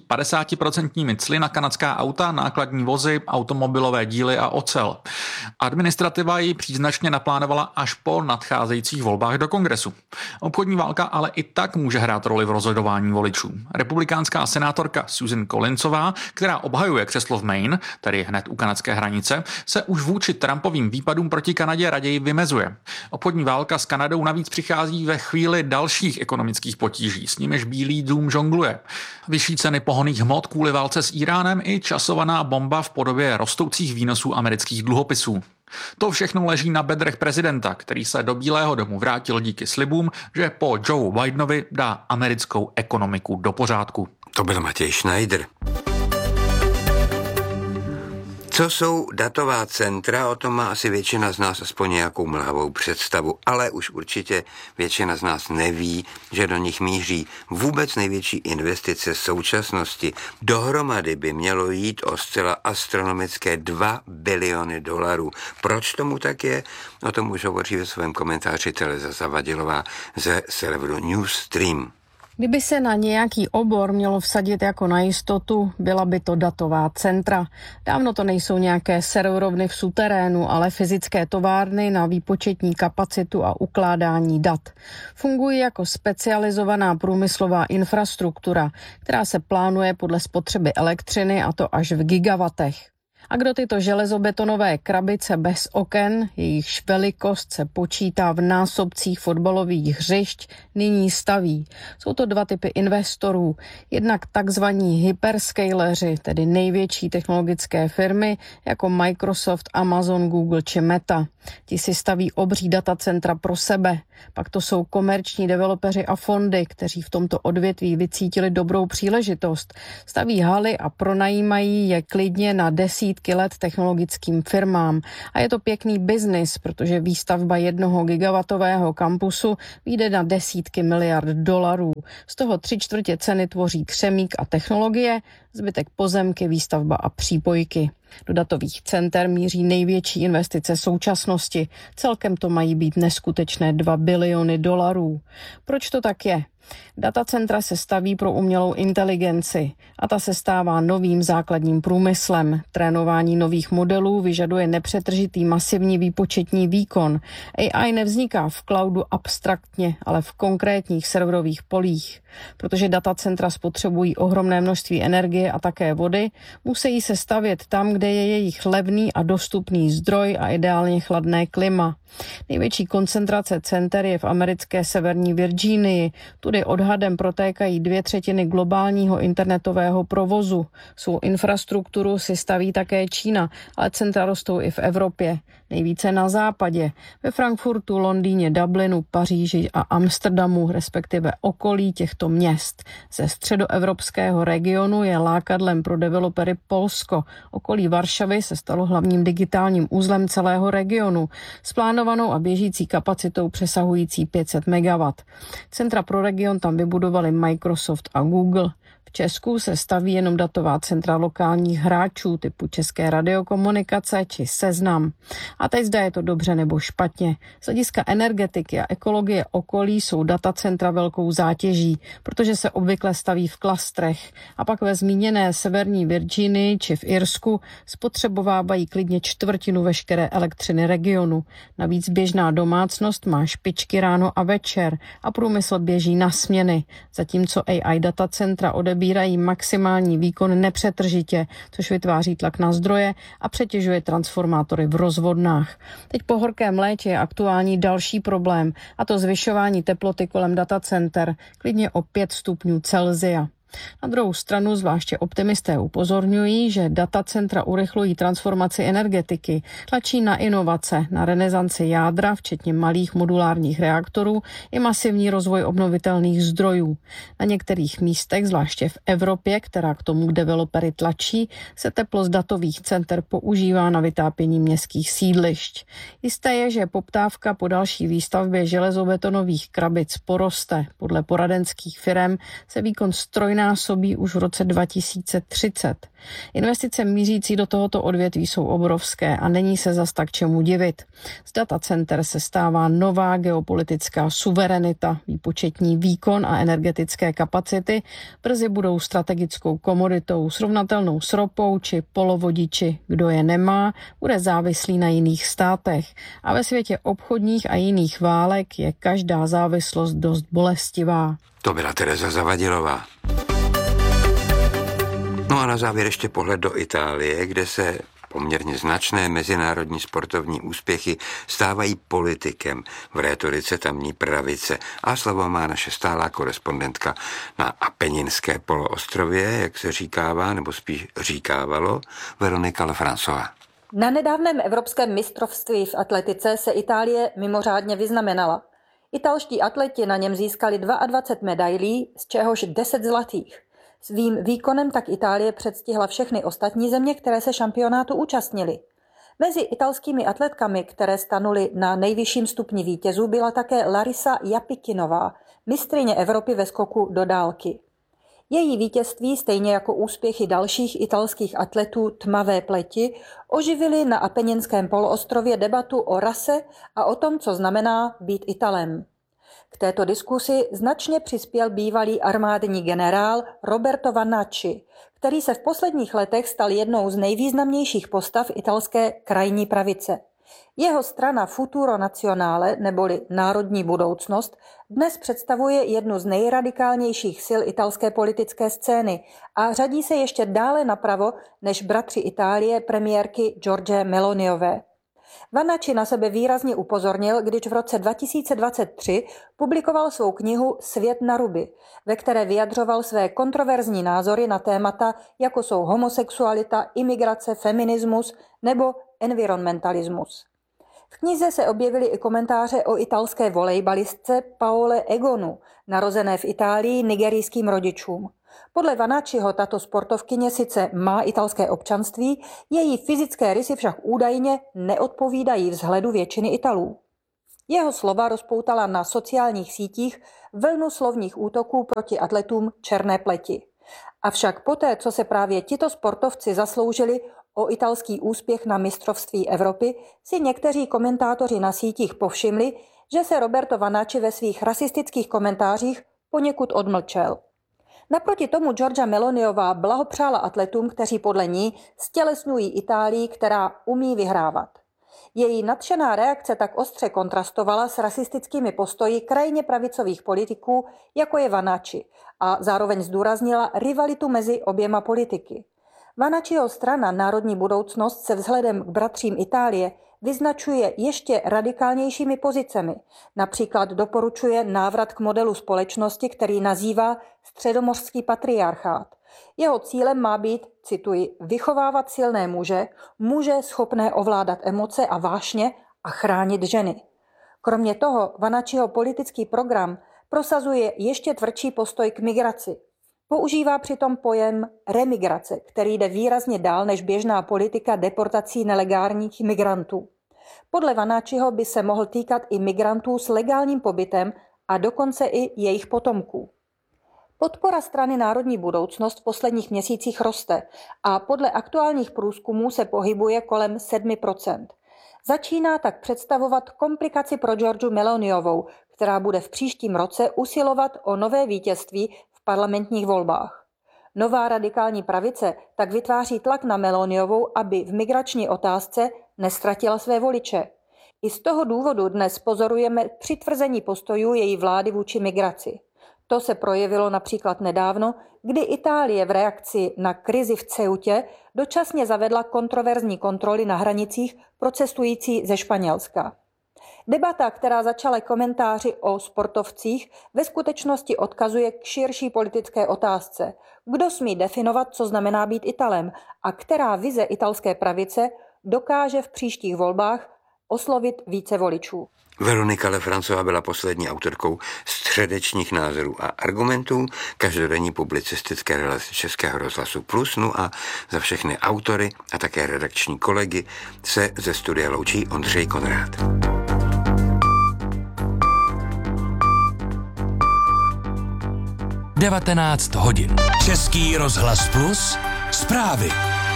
50% cly na kanadská auta, nákladní vozy, automobilové díly a ocel. Administrativa ji příznačně naplánovala až po nadcházejících volbách do kongresu. Obchodní válka ale i tak může hrát roli v rozhodování voličů. Republikánská senátorka Susan Collinsová, která obhajuje křeslo v Maine, tedy hned u kanadské hranice, se už vůči Trumpovým výpadům proti Kanadě raději vymezuje. Obchodní válka s Kanadou navíc přichází ve chvíli dalších ekonomických potíží, s nimiž Bílý dům žongluje. Vyšší ceny pohonných hmot kvůli válce s Iránem i časovaná bomba v podobě rostoucích výnosů amerických dluhopisů. To všechno leží na bedrech prezidenta, který se do Bílého domu vrátil díky slibům, že po Joe Bidenovi dá americkou ekonomiku do pořádku. To byl Matěj Schneider. Co jsou datová centra, o tom má asi většina z nás aspoň nějakou mlhavou představu, ale už určitě většina z nás neví, že do nich míří vůbec největší investice současnosti. Dohromady by mělo jít o zcela astronomické $2 biliony. Proč tomu tak je? O tom už hovoří ve svém komentáři Tereza Zavadilová ze serveru Newsstream. Kdyby se na nějaký obor mělo vsadit jako na jistotu, byla by to datová centra. Dávno to nejsou nějaké serverovny v suterénu, ale fyzické továrny na výpočetní kapacitu a ukládání dat. Fungují jako specializovaná průmyslová infrastruktura, která se plánuje podle spotřeby elektřiny, a to až v gigawattech. A kdo tyto železobetonové krabice bez oken, jejichž velikost se počítá v násobcích fotbalových hřišť, nyní staví? Jsou to dva typy investorů. Jednak takzvaní hyperscaleři, tedy největší technologické firmy jako Microsoft, Amazon, Google či Meta. Ti si staví obří datacentra pro sebe. Pak to jsou komerční developeři a fondy, kteří v tomto odvětví vycítili dobrou příležitost. Staví haly a pronajímají je klidně na desítky let technologickým firmám. A je to pěkný biznis, protože výstavba 1 gigawatového kampusu vyjde na desítky miliard dolarů. Z toho 3/4 ceny tvoří křemík a technologie, zbytek pozemky, výstavba a přípojky. Do datových center míří největší investice současnosti. Celkem to mají být neskutečné 2 biliony dolarů. Proč to tak je? Datacentra se staví pro umělou inteligenci a ta se stává novým základním průmyslem. Trénování nových modelů vyžaduje nepřetržitý masivní výpočetní výkon. AI nevzniká v cloudu abstraktně, ale v konkrétních serverových polích. Protože datacentra spotřebují ohromné množství energie a také vody, musí se stavět tam, kde je jejich levný a dostupný zdroj a ideálně chladné klima. Největší koncentrace center je v americké severní Virginii. Tudy odhadem protékají 2/3 globálního internetového provozu. Svou infrastrukturu si staví také Čína, ale centra rostou i v Evropě. Nejvíce na západě, ve Frankfurtu, Londýně, Dublinu, Paříži a Amsterdamu, respektive okolí těchto měst. Ze středoevropského regionu je lákadlem pro developery Polsko. Okolí Varšavy se stalo hlavním digitálním uzlem celého regionu s plánovanou a běžící kapacitou přesahující 500 MW. Centra pro region tam vybudovali Microsoft a Google. V Česku se staví jenom datová centra lokálních hráčů typu České radiokomunikace či Seznam. A teď zda je to dobře nebo špatně. Z hlediska energetiky a ekologie okolí jsou datacentra velkou zátěží, protože se obvykle staví v klastrech a pak ve zmíněné severní Virginii či v Irsku spotřebovávají klidně 1/4 veškeré elektřiny regionu. Navíc běžná domácnost má špičky ráno a večer a průmysl běží na směny, zatímco AI datacentra odebírají maximální výkon nepřetržitě, což vytváří tlak na zdroje a přetěžuje transformátory v rozvodnách. Teď po horkém létě je aktuální další problém, a to zvyšování teploty kolem datacenter, klidně o 5 stupňů Celsia. Na druhou stranu zvláště optimisté upozorňují, že datacentra urychlují transformaci energetiky, tlačí na inovace, na renesanci jádra, včetně malých modulárních reaktorů i masivní rozvoj obnovitelných zdrojů. Na některých místech, zvláště v Evropě, která k tomu developery tlačí, se teplo z datových center používá na vytápění městských sídlišť. Jisté je, že poptávka po další výstavbě železobetonových krabic poroste. Podle poradenských firem se výkon strojnásobí už v roce 2030. Investice mířící do tohoto odvětví jsou obrovské a není se zas tak čemu divit. Z datacenter se stává nová geopolitická suverenita, výpočetní výkon a energetické kapacity brzy budou strategickou komoditou srovnatelnou s ropou či polovodiči. Kdo je nemá, bude závislý na jiných státech. A ve světě obchodních a jiných válek je každá závislost dost bolestivá. To byla Tereza Zavadilová. No a na závěr ještě pohled do Itálie, kde se poměrně značné mezinárodní sportovní úspěchy stávají politikem v rétorice tamní pravice. A slovo má naše stálá korespondentka na Apeninské poloostrově, jak se říkává, nebo spíš říkávalo, Veronika Lefrancová. Na nedávném evropském mistrovství v atletice se Itálie mimořádně vyznamenala. Italští atleti na něm získali 22 medailí, z čehož 10 zlatých. Svým výkonem tak Itálie předstihla všechny ostatní země, které se šampionátu účastnily. Mezi italskými atletkami, které stanuly na nejvyšším stupni vítězů, byla také Larisa Japikinová, mistryně Evropy ve skoku do dálky. Její vítězství, stejně jako úspěchy dalších italských atletů tmavé pleti, oživily na Apeninském poloostrově debatu o rase a o tom, co znamená být Italem. K této diskusi značně přispěl bývalý armádní generál Roberto Vannacci, který se v posledních letech stal jednou z nejvýznamnějších postav italské krajní pravice. Jeho strana Futuro Nazionale, neboli Národní budoucnost, dnes představuje jednu z nejradikálnějších sil italské politické scény a řadí se ještě dále napravo než bratři Itálie premiérky Giorgie Meloniové. Vanacci na sebe výrazně upozornil, když v roce 2023 publikoval svou knihu Svět na ruby, ve které vyjadřoval své kontroverzní názory na témata, jako jsou homosexualita, imigrace, feminismus nebo environmentalismus. V knize se objevily i komentáře o italské volejbalistce Paole Egonu, narozené v Itálii nigerijským rodičům. Podle Vanacciho tato sportovkyně sice má italské občanství, její fyzické rysy však údajně neodpovídají vzhledu většiny Italů. Jeho slova rozpoutala na sociálních sítích vlnu slovních útoků proti atletům černé pleti. Avšak poté, co se právě tito sportovci zasloužili o italský úspěch na mistrovství Evropy, si někteří komentátoři na sítích povšimli, že se Roberto Vanacci ve svých rasistických komentářích poněkud odmlčel. Naproti tomu Giorgia Meloniová blahopřála atletům, kteří podle ní stělesňují Itálii, která umí vyhrávat. Její nadšená reakce tak ostře kontrastovala s rasistickými postoji krajně pravicových politiků, jako je Vanacci, a zároveň zdůraznila rivalitu mezi oběma politiky. Vanacciho strana Národní budoucnost se vzhledem k bratřím Itálie vyznačuje ještě radikálnějšími pozicemi. Například doporučuje návrat k modelu společnosti, který nazývá středomořský patriarchát. Jeho cílem má být, cituji, vychovávat silné muže schopné ovládat emoce a vášně a chránit ženy. Kromě toho Vanacciho politický program prosazuje ještě tvrdší postoj k migraci. Používá přitom pojem remigrace, který jde výrazně dál než běžná politika deportací nelegálních migrantů. Podle Vanacciho by se mohl týkat i migrantů s legálním pobytem a dokonce i jejich potomků. Podpora strany Národní budoucnost v posledních měsících roste a podle aktuálních průzkumů se pohybuje kolem 7%. Začíná tak představovat komplikaci pro Giorgiu Meloniovou, která bude v příštím roce usilovat o nové vítězství v parlamentních volbách. Nová radikální pravice tak vytváří tlak na Meloniovou, aby v migrační otázce neztratila své voliče. I z toho důvodu dnes pozorujeme přitvrzení postojů její vlády vůči migraci. To se projevilo například nedávno, kdy Itálie v reakci na krizi v Ceutě dočasně zavedla kontroverzní kontroly na hranicích pro cestující ze Španělska. Debata, která začala komentáři o sportovcích, ve skutečnosti odkazuje k širší politické otázce. Kdo smí definovat, co znamená být Italem a která vize italské pravice dokáže v příštích volbách oslovit více voličů. Veronika Lefrancová byla poslední autorkou středečních názorů a argumentů každodenní publicistické relace Českého rozhlasu Plus. No a za všechny autory a také redakční kolegy se ze studia loučí Ondřej Konrád. Devatenáct hodin. Český rozhlas Plus. Zprávy.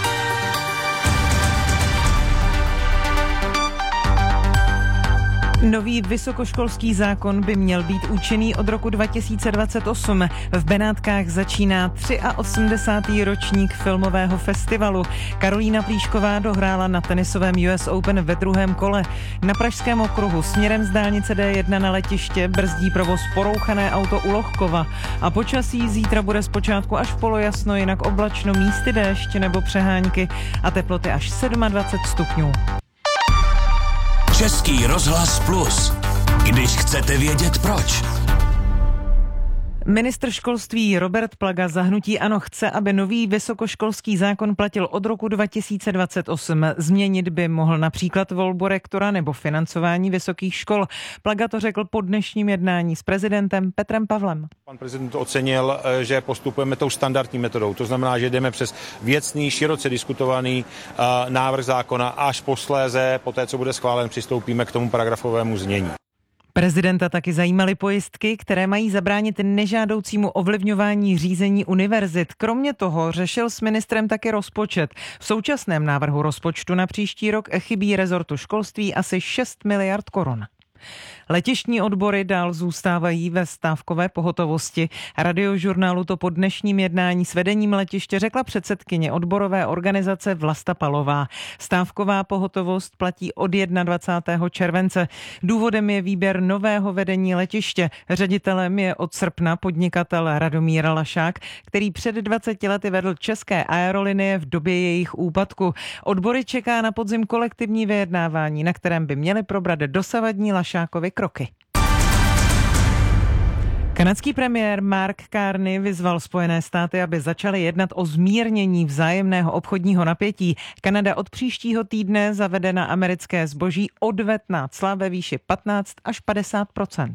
Nový vysokoškolský zákon by měl být účinný od roku 2028. V Benátkách začíná 83. ročník filmového festivalu. Karolína Plíšková dohrála na tenisovém US Open ve druhém kole. Na Pražském okruhu směrem z dálnice D1 na letiště brzdí provoz porouchané auto u Lohkova. A počasí zítra bude zpočátku až polojasno, jinak oblačno, místy déšť nebo přehánky a teploty až 27 stupňů. Český rozhlas Plus. Když chcete vědět proč. Ministr školství Robert Plaga za hnutí ANO chce, aby nový vysokoškolský zákon platil od roku 2028. Změnit by mohl například volbu rektora nebo financování vysokých škol. Plaga to řekl po dnešním jednání s prezidentem Petrem Pavlem. Pan prezident ocenil, že postupujeme tou standardní metodou. To znamená, že jdeme přes věcný, široce diskutovaný návrh zákona, až posléze, poté co bude schválen, přistoupíme k tomu paragrafovému znění. Prezidenta taky zajímaly pojistky, které mají zabránit nežádoucímu ovlivňování řízení univerzit. Kromě toho řešil s ministrem taky rozpočet. V současném návrhu rozpočtu na příští rok chybí rezortu školství asi 6 miliard korun. Letištní odbory dál zůstávají ve stávkové pohotovosti. Radiožurnálu to po dnešním jednání s vedením letiště řekla předsedkyně odborové organizace Vlasta Palová. Stávková pohotovost platí od 21. července. Důvodem je výběr nového vedení letiště. Ředitelem je od srpna podnikatel Radomír Lašák, který před 20 lety vedl České aerolinie v době jejich úpadku. Odbory čeká na podzim kolektivní vyjednávání, na kterém by měly probrat dosavadní Lašákovy kroky. Kanadský premiér Mark Carney vyzval Spojené státy, aby začaly jednat o zmírnění vzájemného obchodního napětí. Kanada od příštího týdne zavede na americké zboží odvetná cla ve výši 15 až 50%.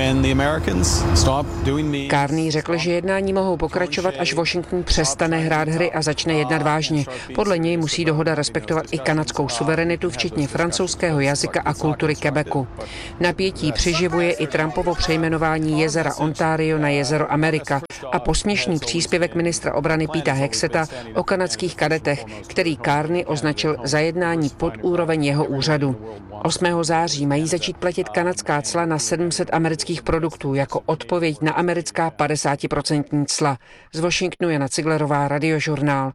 Carney řekl, že jednání mohou pokračovat, až Washington přestane hrát hry a začne jednat vážně. Podle něj musí dohoda respektovat i kanadskou suverenitu, včetně francouzského jazyka a kultury Quebecu. Napětí přiživuje i Trumpovo přejmenování jezera Ontario na jezero Amerika a posměšný příspěvek ministra obrany Peta Hexeta o kanadských kadetech, který Carney označil za jednání pod úroveň jeho úřadu. 8. září mají začít platit kanadská cla na 700 amerických produktů jako odpověď na americká 50% cla. Z Washingtonu Jana Ciglerová, Radiožurnál.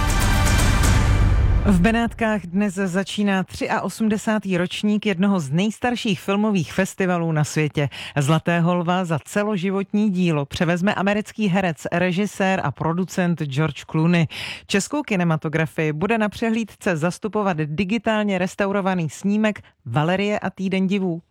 V Benátkách dnes začíná 83. ročník jednoho z nejstarších filmových festivalů na světě. Zlatého lva za celoživotní dílo převezme americký herec, režisér a producent George Clooney. Českou kinematografii bude na přehlídce zastupovat digitálně restaurovaný snímek Valerie a týden divů.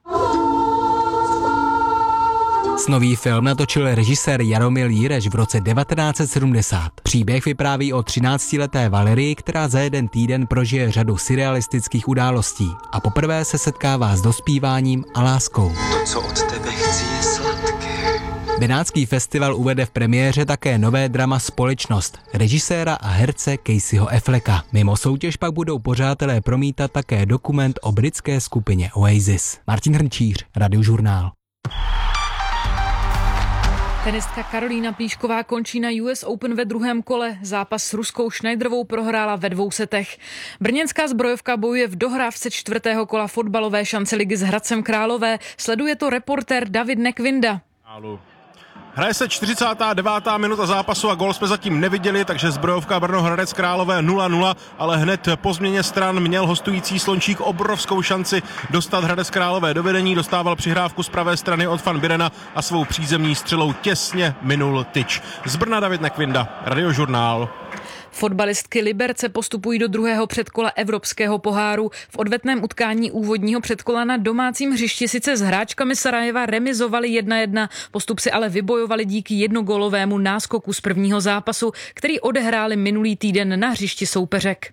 Snový film natočil režisér Jaromil Jireš v roce 1970. Příběh vypráví o 13leté Valerii, která za jeden týden prožije řadu surrealistických událostí a poprvé se setkává s dospíváním a láskou. To, co od tebe chci, je sladké. Benátský festival uvede v premiéře také nové drama Společnost režiséra a herce Caseyho Afflecka. Mimo soutěž pak budou pořadatelé promítat také dokument o britské skupině Oasis. Martin Hrnčíř, Radiožurnál. Tenistka Karolína Plíšková končí na US Open ve druhém kole. Zápas s ruskou Schneiderovou prohrála ve 2 setech. Brněnská zbrojovka bojuje v dohrávce 4. kola fotbalové šance ligy s Hradcem Králové. Sleduje to reportér David Nekvinda. Hraje se 49. minuta zápasu a gól jsme zatím neviděli, takže zbrojovka Brno Hradec Králové 0-0, ale hned po změně stran měl hostující Slončík obrovskou šanci dostat Hradec Králové do vedení, dostával přihrávku z pravé strany od Van Birena a svou přízemní střelou těsně minul tyč. Z Brna David Nekvinda, Radiožurnál. Fotbalistky Liberce postupují do druhého předkola Evropského poháru. V odvetném utkání úvodního předkola na domácím hřišti sice s hráčkami Sarajeva remizovali 1-1, postup si ale vybojovali díky jednogólovému náskoku z prvního zápasu, který odehráli minulý týden na hřišti soupeřek.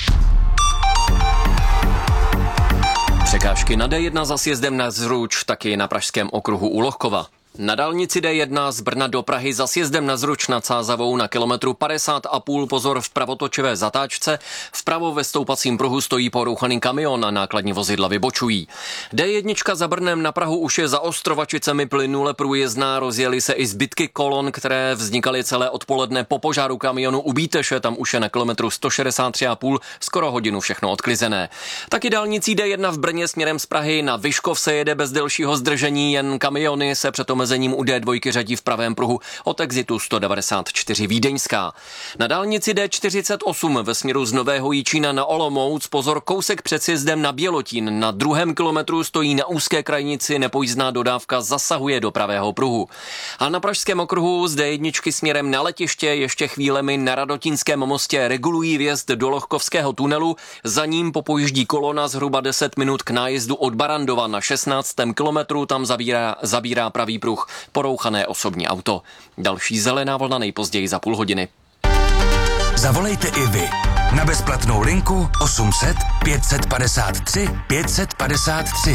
Překážky na D1 za sjezdem na Zruč, taky na pražském okruhu u Lohkova. Na dálnici D1 z Brna do Prahy za sjezdem na Zruč nad Sázavou na kilometru 50,5 pozor v pravotočivé zatáčce. Vpravo ve stoupacím pruhu stojí porouchaný kamion a nákladní vozidla vybočují. D1 za Brnem na Prahu už je za Ostrovačicemi plynule průjezdná, rozjeli se i zbytky kolon, které vznikaly celé odpoledne po požáru kamionu u Bíteše, tam už je na kilometru 163,5, skoro hodinu všechno odklizené. Taky dálnicí D1 v Brně směrem z Prahy na Vyškov se jede bez delšího zdržení, jen kamiony se před omezením u D2 řadí v pravém pruhu od exitu 194 Vídeňská. Na dálnici D48 ve směru z Nového Jičína na Olomouc pozor kousek před sjezdem na Bělotín. Na druhém kilometru stojí na úzké krajnici nepojízdná dodávka, zasahuje do pravého pruhu. A na pražském okruhu z D1 směrem na letiště ještě chvílemi na Radotínském mostě regulují vjezd do Lohkovského tunelu. Za ním popojíždí kolona zhruba 10 minut k nájezdu od Barandova na 16. kilometru, tam zabírá pravý pruh porouchané osobní auto. Další zelená vlna nejpozději za půl hodiny. Zavolejte i vy na bezplatnou linku 800 553 553.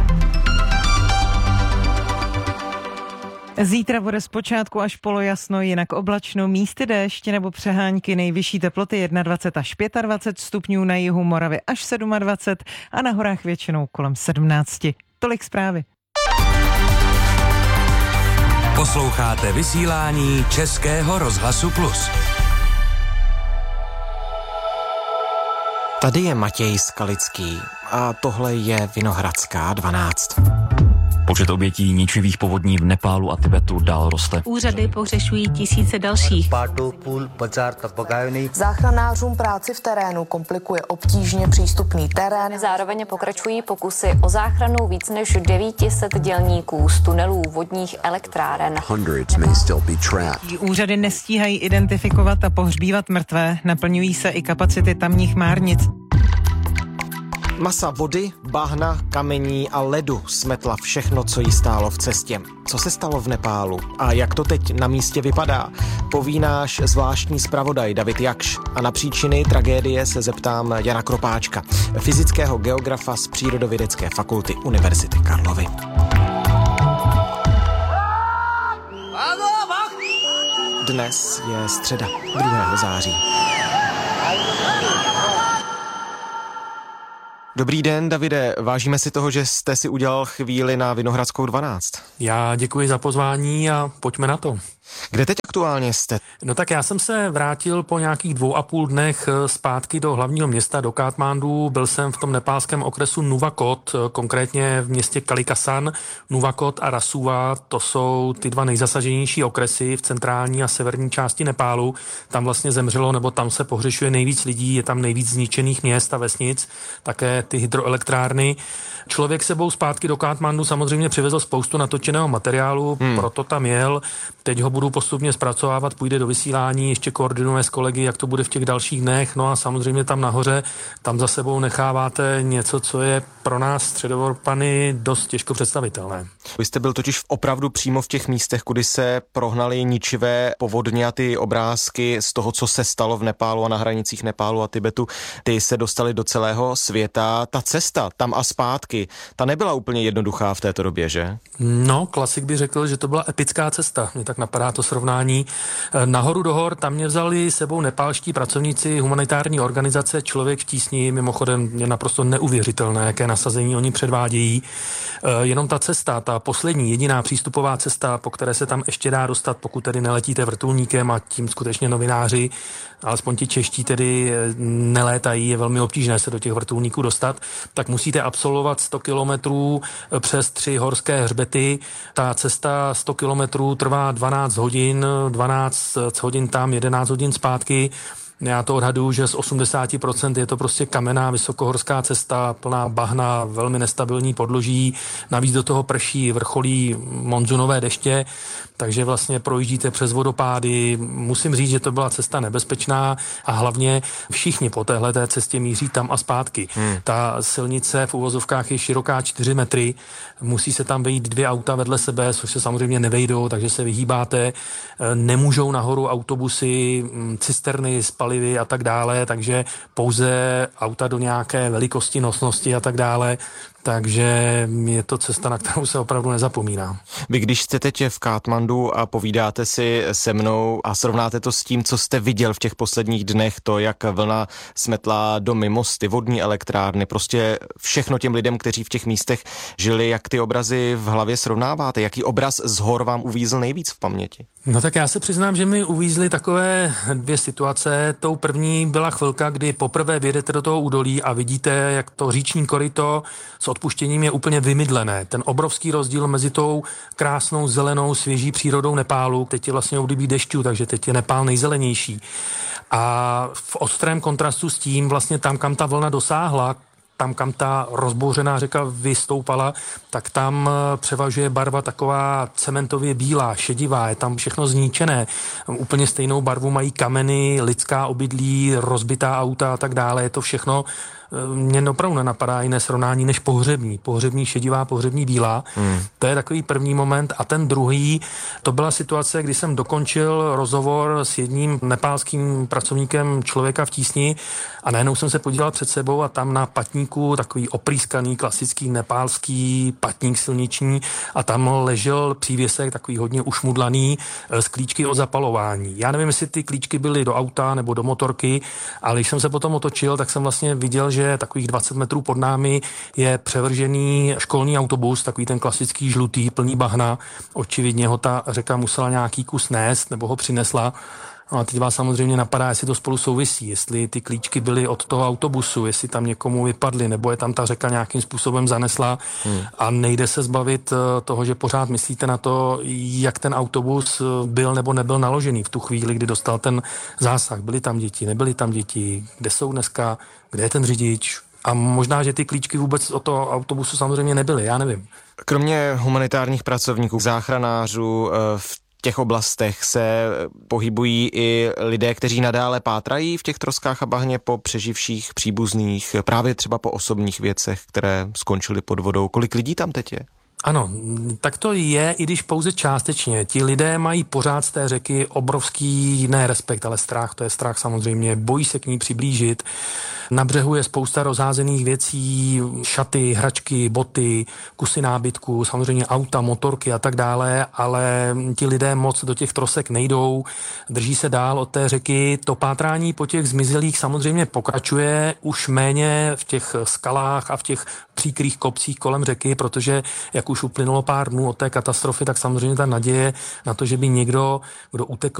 Zítra bude zpočátku až polojasno, jinak oblačno, místy déšť nebo přehánky, nejvyšší teploty 21 až 25 stupňů, na jihu Moravy až 27 a na horách většinou kolem 17. Tolik zprávy. Posloucháte vysílání Českého rozhlasu Plus. Tady je Matěj Skalický a tohle je Vinohradská 12. Počet obětí ničivých povodní v Nepálu a Tibetu dál roste. Úřady pohřešují tisíce dalších. Záchranářům práci v terénu komplikuje obtížně přístupný terén. Zároveň pokračují pokusy o záchranu víc než 900 dělníků z tunelů vodních elektráren. Úřady nestíhají identifikovat a pohřbívat mrtvé, naplňují se i kapacity tamních márnic. Masa vody, bahna, kamení a ledu smetla všechno, co jí stálo v cestě. Co se stalo v Nepálu a jak to teď na místě vypadá, poví náš zvláštní zpravodaj David Jakš. A na příčiny tragédie se zeptám Jana Kropáčka, fyzického geografa z Přírodovědecké fakulty Univerzity Karlovy. Dnes je středa 2. září. Dobrý den, Davide. Vážíme si toho, že jste si udělal chvíli na Vinohradskou 12. Já děkuji za pozvání a pojďme na to. Kde teď aktuálně jste? No tak já jsem se vrátil po nějakých 2,5 dnech zpátky do hlavního města, do Katmandu. Byl jsem v tom nepálském okresu Nuwakot, konkrétně v městě Kalikasan. Nuwakot a Rasuwa, to jsou ty dva nejzasaženější okresy v centrální a severní části Nepálu. Tam vlastně zemřelo, nebo tam se pohřešuje nejvíc lidí, je tam nejvíc zničených měst a vesnic, také ty hydroelektrárny. Člověk sebou zpátky do Katmandu samozřejmě přivezl spoustu natočeného materiálu, proto tam jel. Teď ho budu postupně zpracovávat, půjde do vysílání, ještě koordinuje s kolegy, jak to bude v těch dalších dnech. No a samozřejmě tam nahoře, tam za sebou necháváte něco, co je pro nás Středoevropany dost těžko představitelné. Vy jste byl totiž opravdu přímo v těch místech, kudy se prohnaly ničivé povodně a ty obrázky z toho, co se stalo v Nepálu a na hranicích Nepálu a Tibetu, ty se dostaly do celého světa. Ta cesta tam a zpátky, ta nebyla úplně jednoduchá v této době, že? No, klasik by řekl, že to byla epická cesta. Mě tak napadá to srovnání. Nahoru do hor, tam mě vzali sebou nepálští pracovníci humanitární organizace Člověk v tísni. Mimochodem je naprosto neuvěřitelné, jaké nasazení oni předvádějí. Jenom ta cesta, ta poslední, jediná přístupová cesta, po které se tam ještě dá dostat, pokud tedy neletíte vrtulníkem a tím skutečně novináři, alespoň ti čeští tedy nelétají, je velmi obtížné se do těch vrtulníků dostat, tak musíte absolvovat 100 kilometrů přes 3 horské hřbety. Ta cesta 100 kilometrů trvá 12 hodin, 12 hodin tam, 11 hodin zpátky. Já to odhaduju, že z 80% je to prostě kamenná vysokohorská cesta, plná bahna, velmi nestabilní podloží, navíc do toho prší, vrcholí monzunové deště, takže vlastně projíždíte přes vodopády. Musím říct, že to byla cesta nebezpečná a hlavně všichni po téhleté cestě míří tam a zpátky. Ta silnice v uvozovkách je široká 4 metry, musí se tam vejít 2 auta vedle sebe, což se samozřejmě nevejdou, takže se vyhýbáte. Nemůžou nahoru autobusy, cisterny s palivy a tak dále, takže pouze auta do nějaké velikosti, nosnosti a tak dále. Takže je to cesta, na kterou se opravdu nezapomíná. Vy když jste teď v Katmandu a povídáte si se mnou a srovnáte to s tím, co jste viděl v těch posledních dnech, to, jak vlna smetla domy, mosty, vodní elektrárny, prostě všechno těm lidem, kteří v těch místech žili, jak ty obrazy v hlavě srovnáváte? Jaký obraz z hor vám uvízl nejvíc v paměti? No tak já se přiznám, že mi uvízly takové 2 situace. Tou první byla chvilka, kdy poprvé vyjedete do toho údolí a vidíte, jak to říční koryto s odpuštěním je úplně vymydlené. Ten obrovský rozdíl mezi tou krásnou zelenou svěží přírodou Nepálu, teď je vlastně období dešťů, takže teď je Nepál nejzelenější. A v ostrém kontrastu s tím vlastně tam, kam ta vlna dosáhla, tam, kam ta rozbouřená řeka vystoupala, tak tam převažuje barva taková cementově bílá, šedivá, je tam všechno zničené. Úplně stejnou barvu mají kameny, lidská obydlí, rozbitá auta a tak dále. Je to všechno, mě opravdu nenapadá jiné srovnání než pohřební. Pohřební šedivá, pohřební bílá. To je takový první moment. A ten druhý, to byla situace, kdy jsem dokončil rozhovor s jedním nepálským pracovníkem Člověka v tísni a najednou jsem se podíval před sebou a tam na patníku takový oprýskaný klasický nepálský patník silniční a tam ležel přívěsek takový hodně ušmudlaný s klíčky od zapalování. Já nevím, jestli ty klíčky byly do auta nebo do motorky, ale když jsem se potom otočil, tak jsem vlastně viděl, že takových 20 metrů pod námi je převržený školní autobus, takový ten klasický žlutý, plný bahna. Očividně ho ta řeka musela nějaký kus nést nebo ho přinesla. No a teď vás samozřejmě napadá, jestli to spolu souvisí, jestli ty klíčky byly od toho autobusu, jestli tam někomu vypadly, nebo je tam ta řeka nějakým způsobem zanesla a nejde se zbavit toho, že pořád myslíte na to, jak ten autobus byl nebo nebyl naložený v tu chvíli, kdy dostal ten zásah. Byly tam děti, nebyly tam děti, kde jsou dneska, kde je ten řidič a možná, že ty klíčky vůbec od toho autobusu samozřejmě nebyly, já nevím. Kromě humanitárních pracovníků, záchranářů v těch oblastech se pohybují i lidé, kteří nadále pátrají v těch troskách a bahně po přeživších příbuzných, právě třeba po osobních věcech, které skončily pod vodou. Kolik lidí tam teď je? Ano, tak to je, i když pouze částečně. Ti lidé mají pořád z té řeky obrovský, ne respekt, ale strach, to je strach samozřejmě, bojí se k ní přiblížit. Na břehu je spousta rozházených věcí, šaty, hračky, boty, kusy nábytku, samozřejmě auta, motorky a tak dále, ale ti lidé moc do těch trosek nejdou, drží se dál od té řeky. To pátrání po těch zmizelých samozřejmě pokračuje, už méně v těch skalách a v těch příkrých kopcích kolem řeky, protože jak už uplynulo pár dnů od té katastrofy, tak samozřejmě ta naděje na to, že by někdo, kdo utekl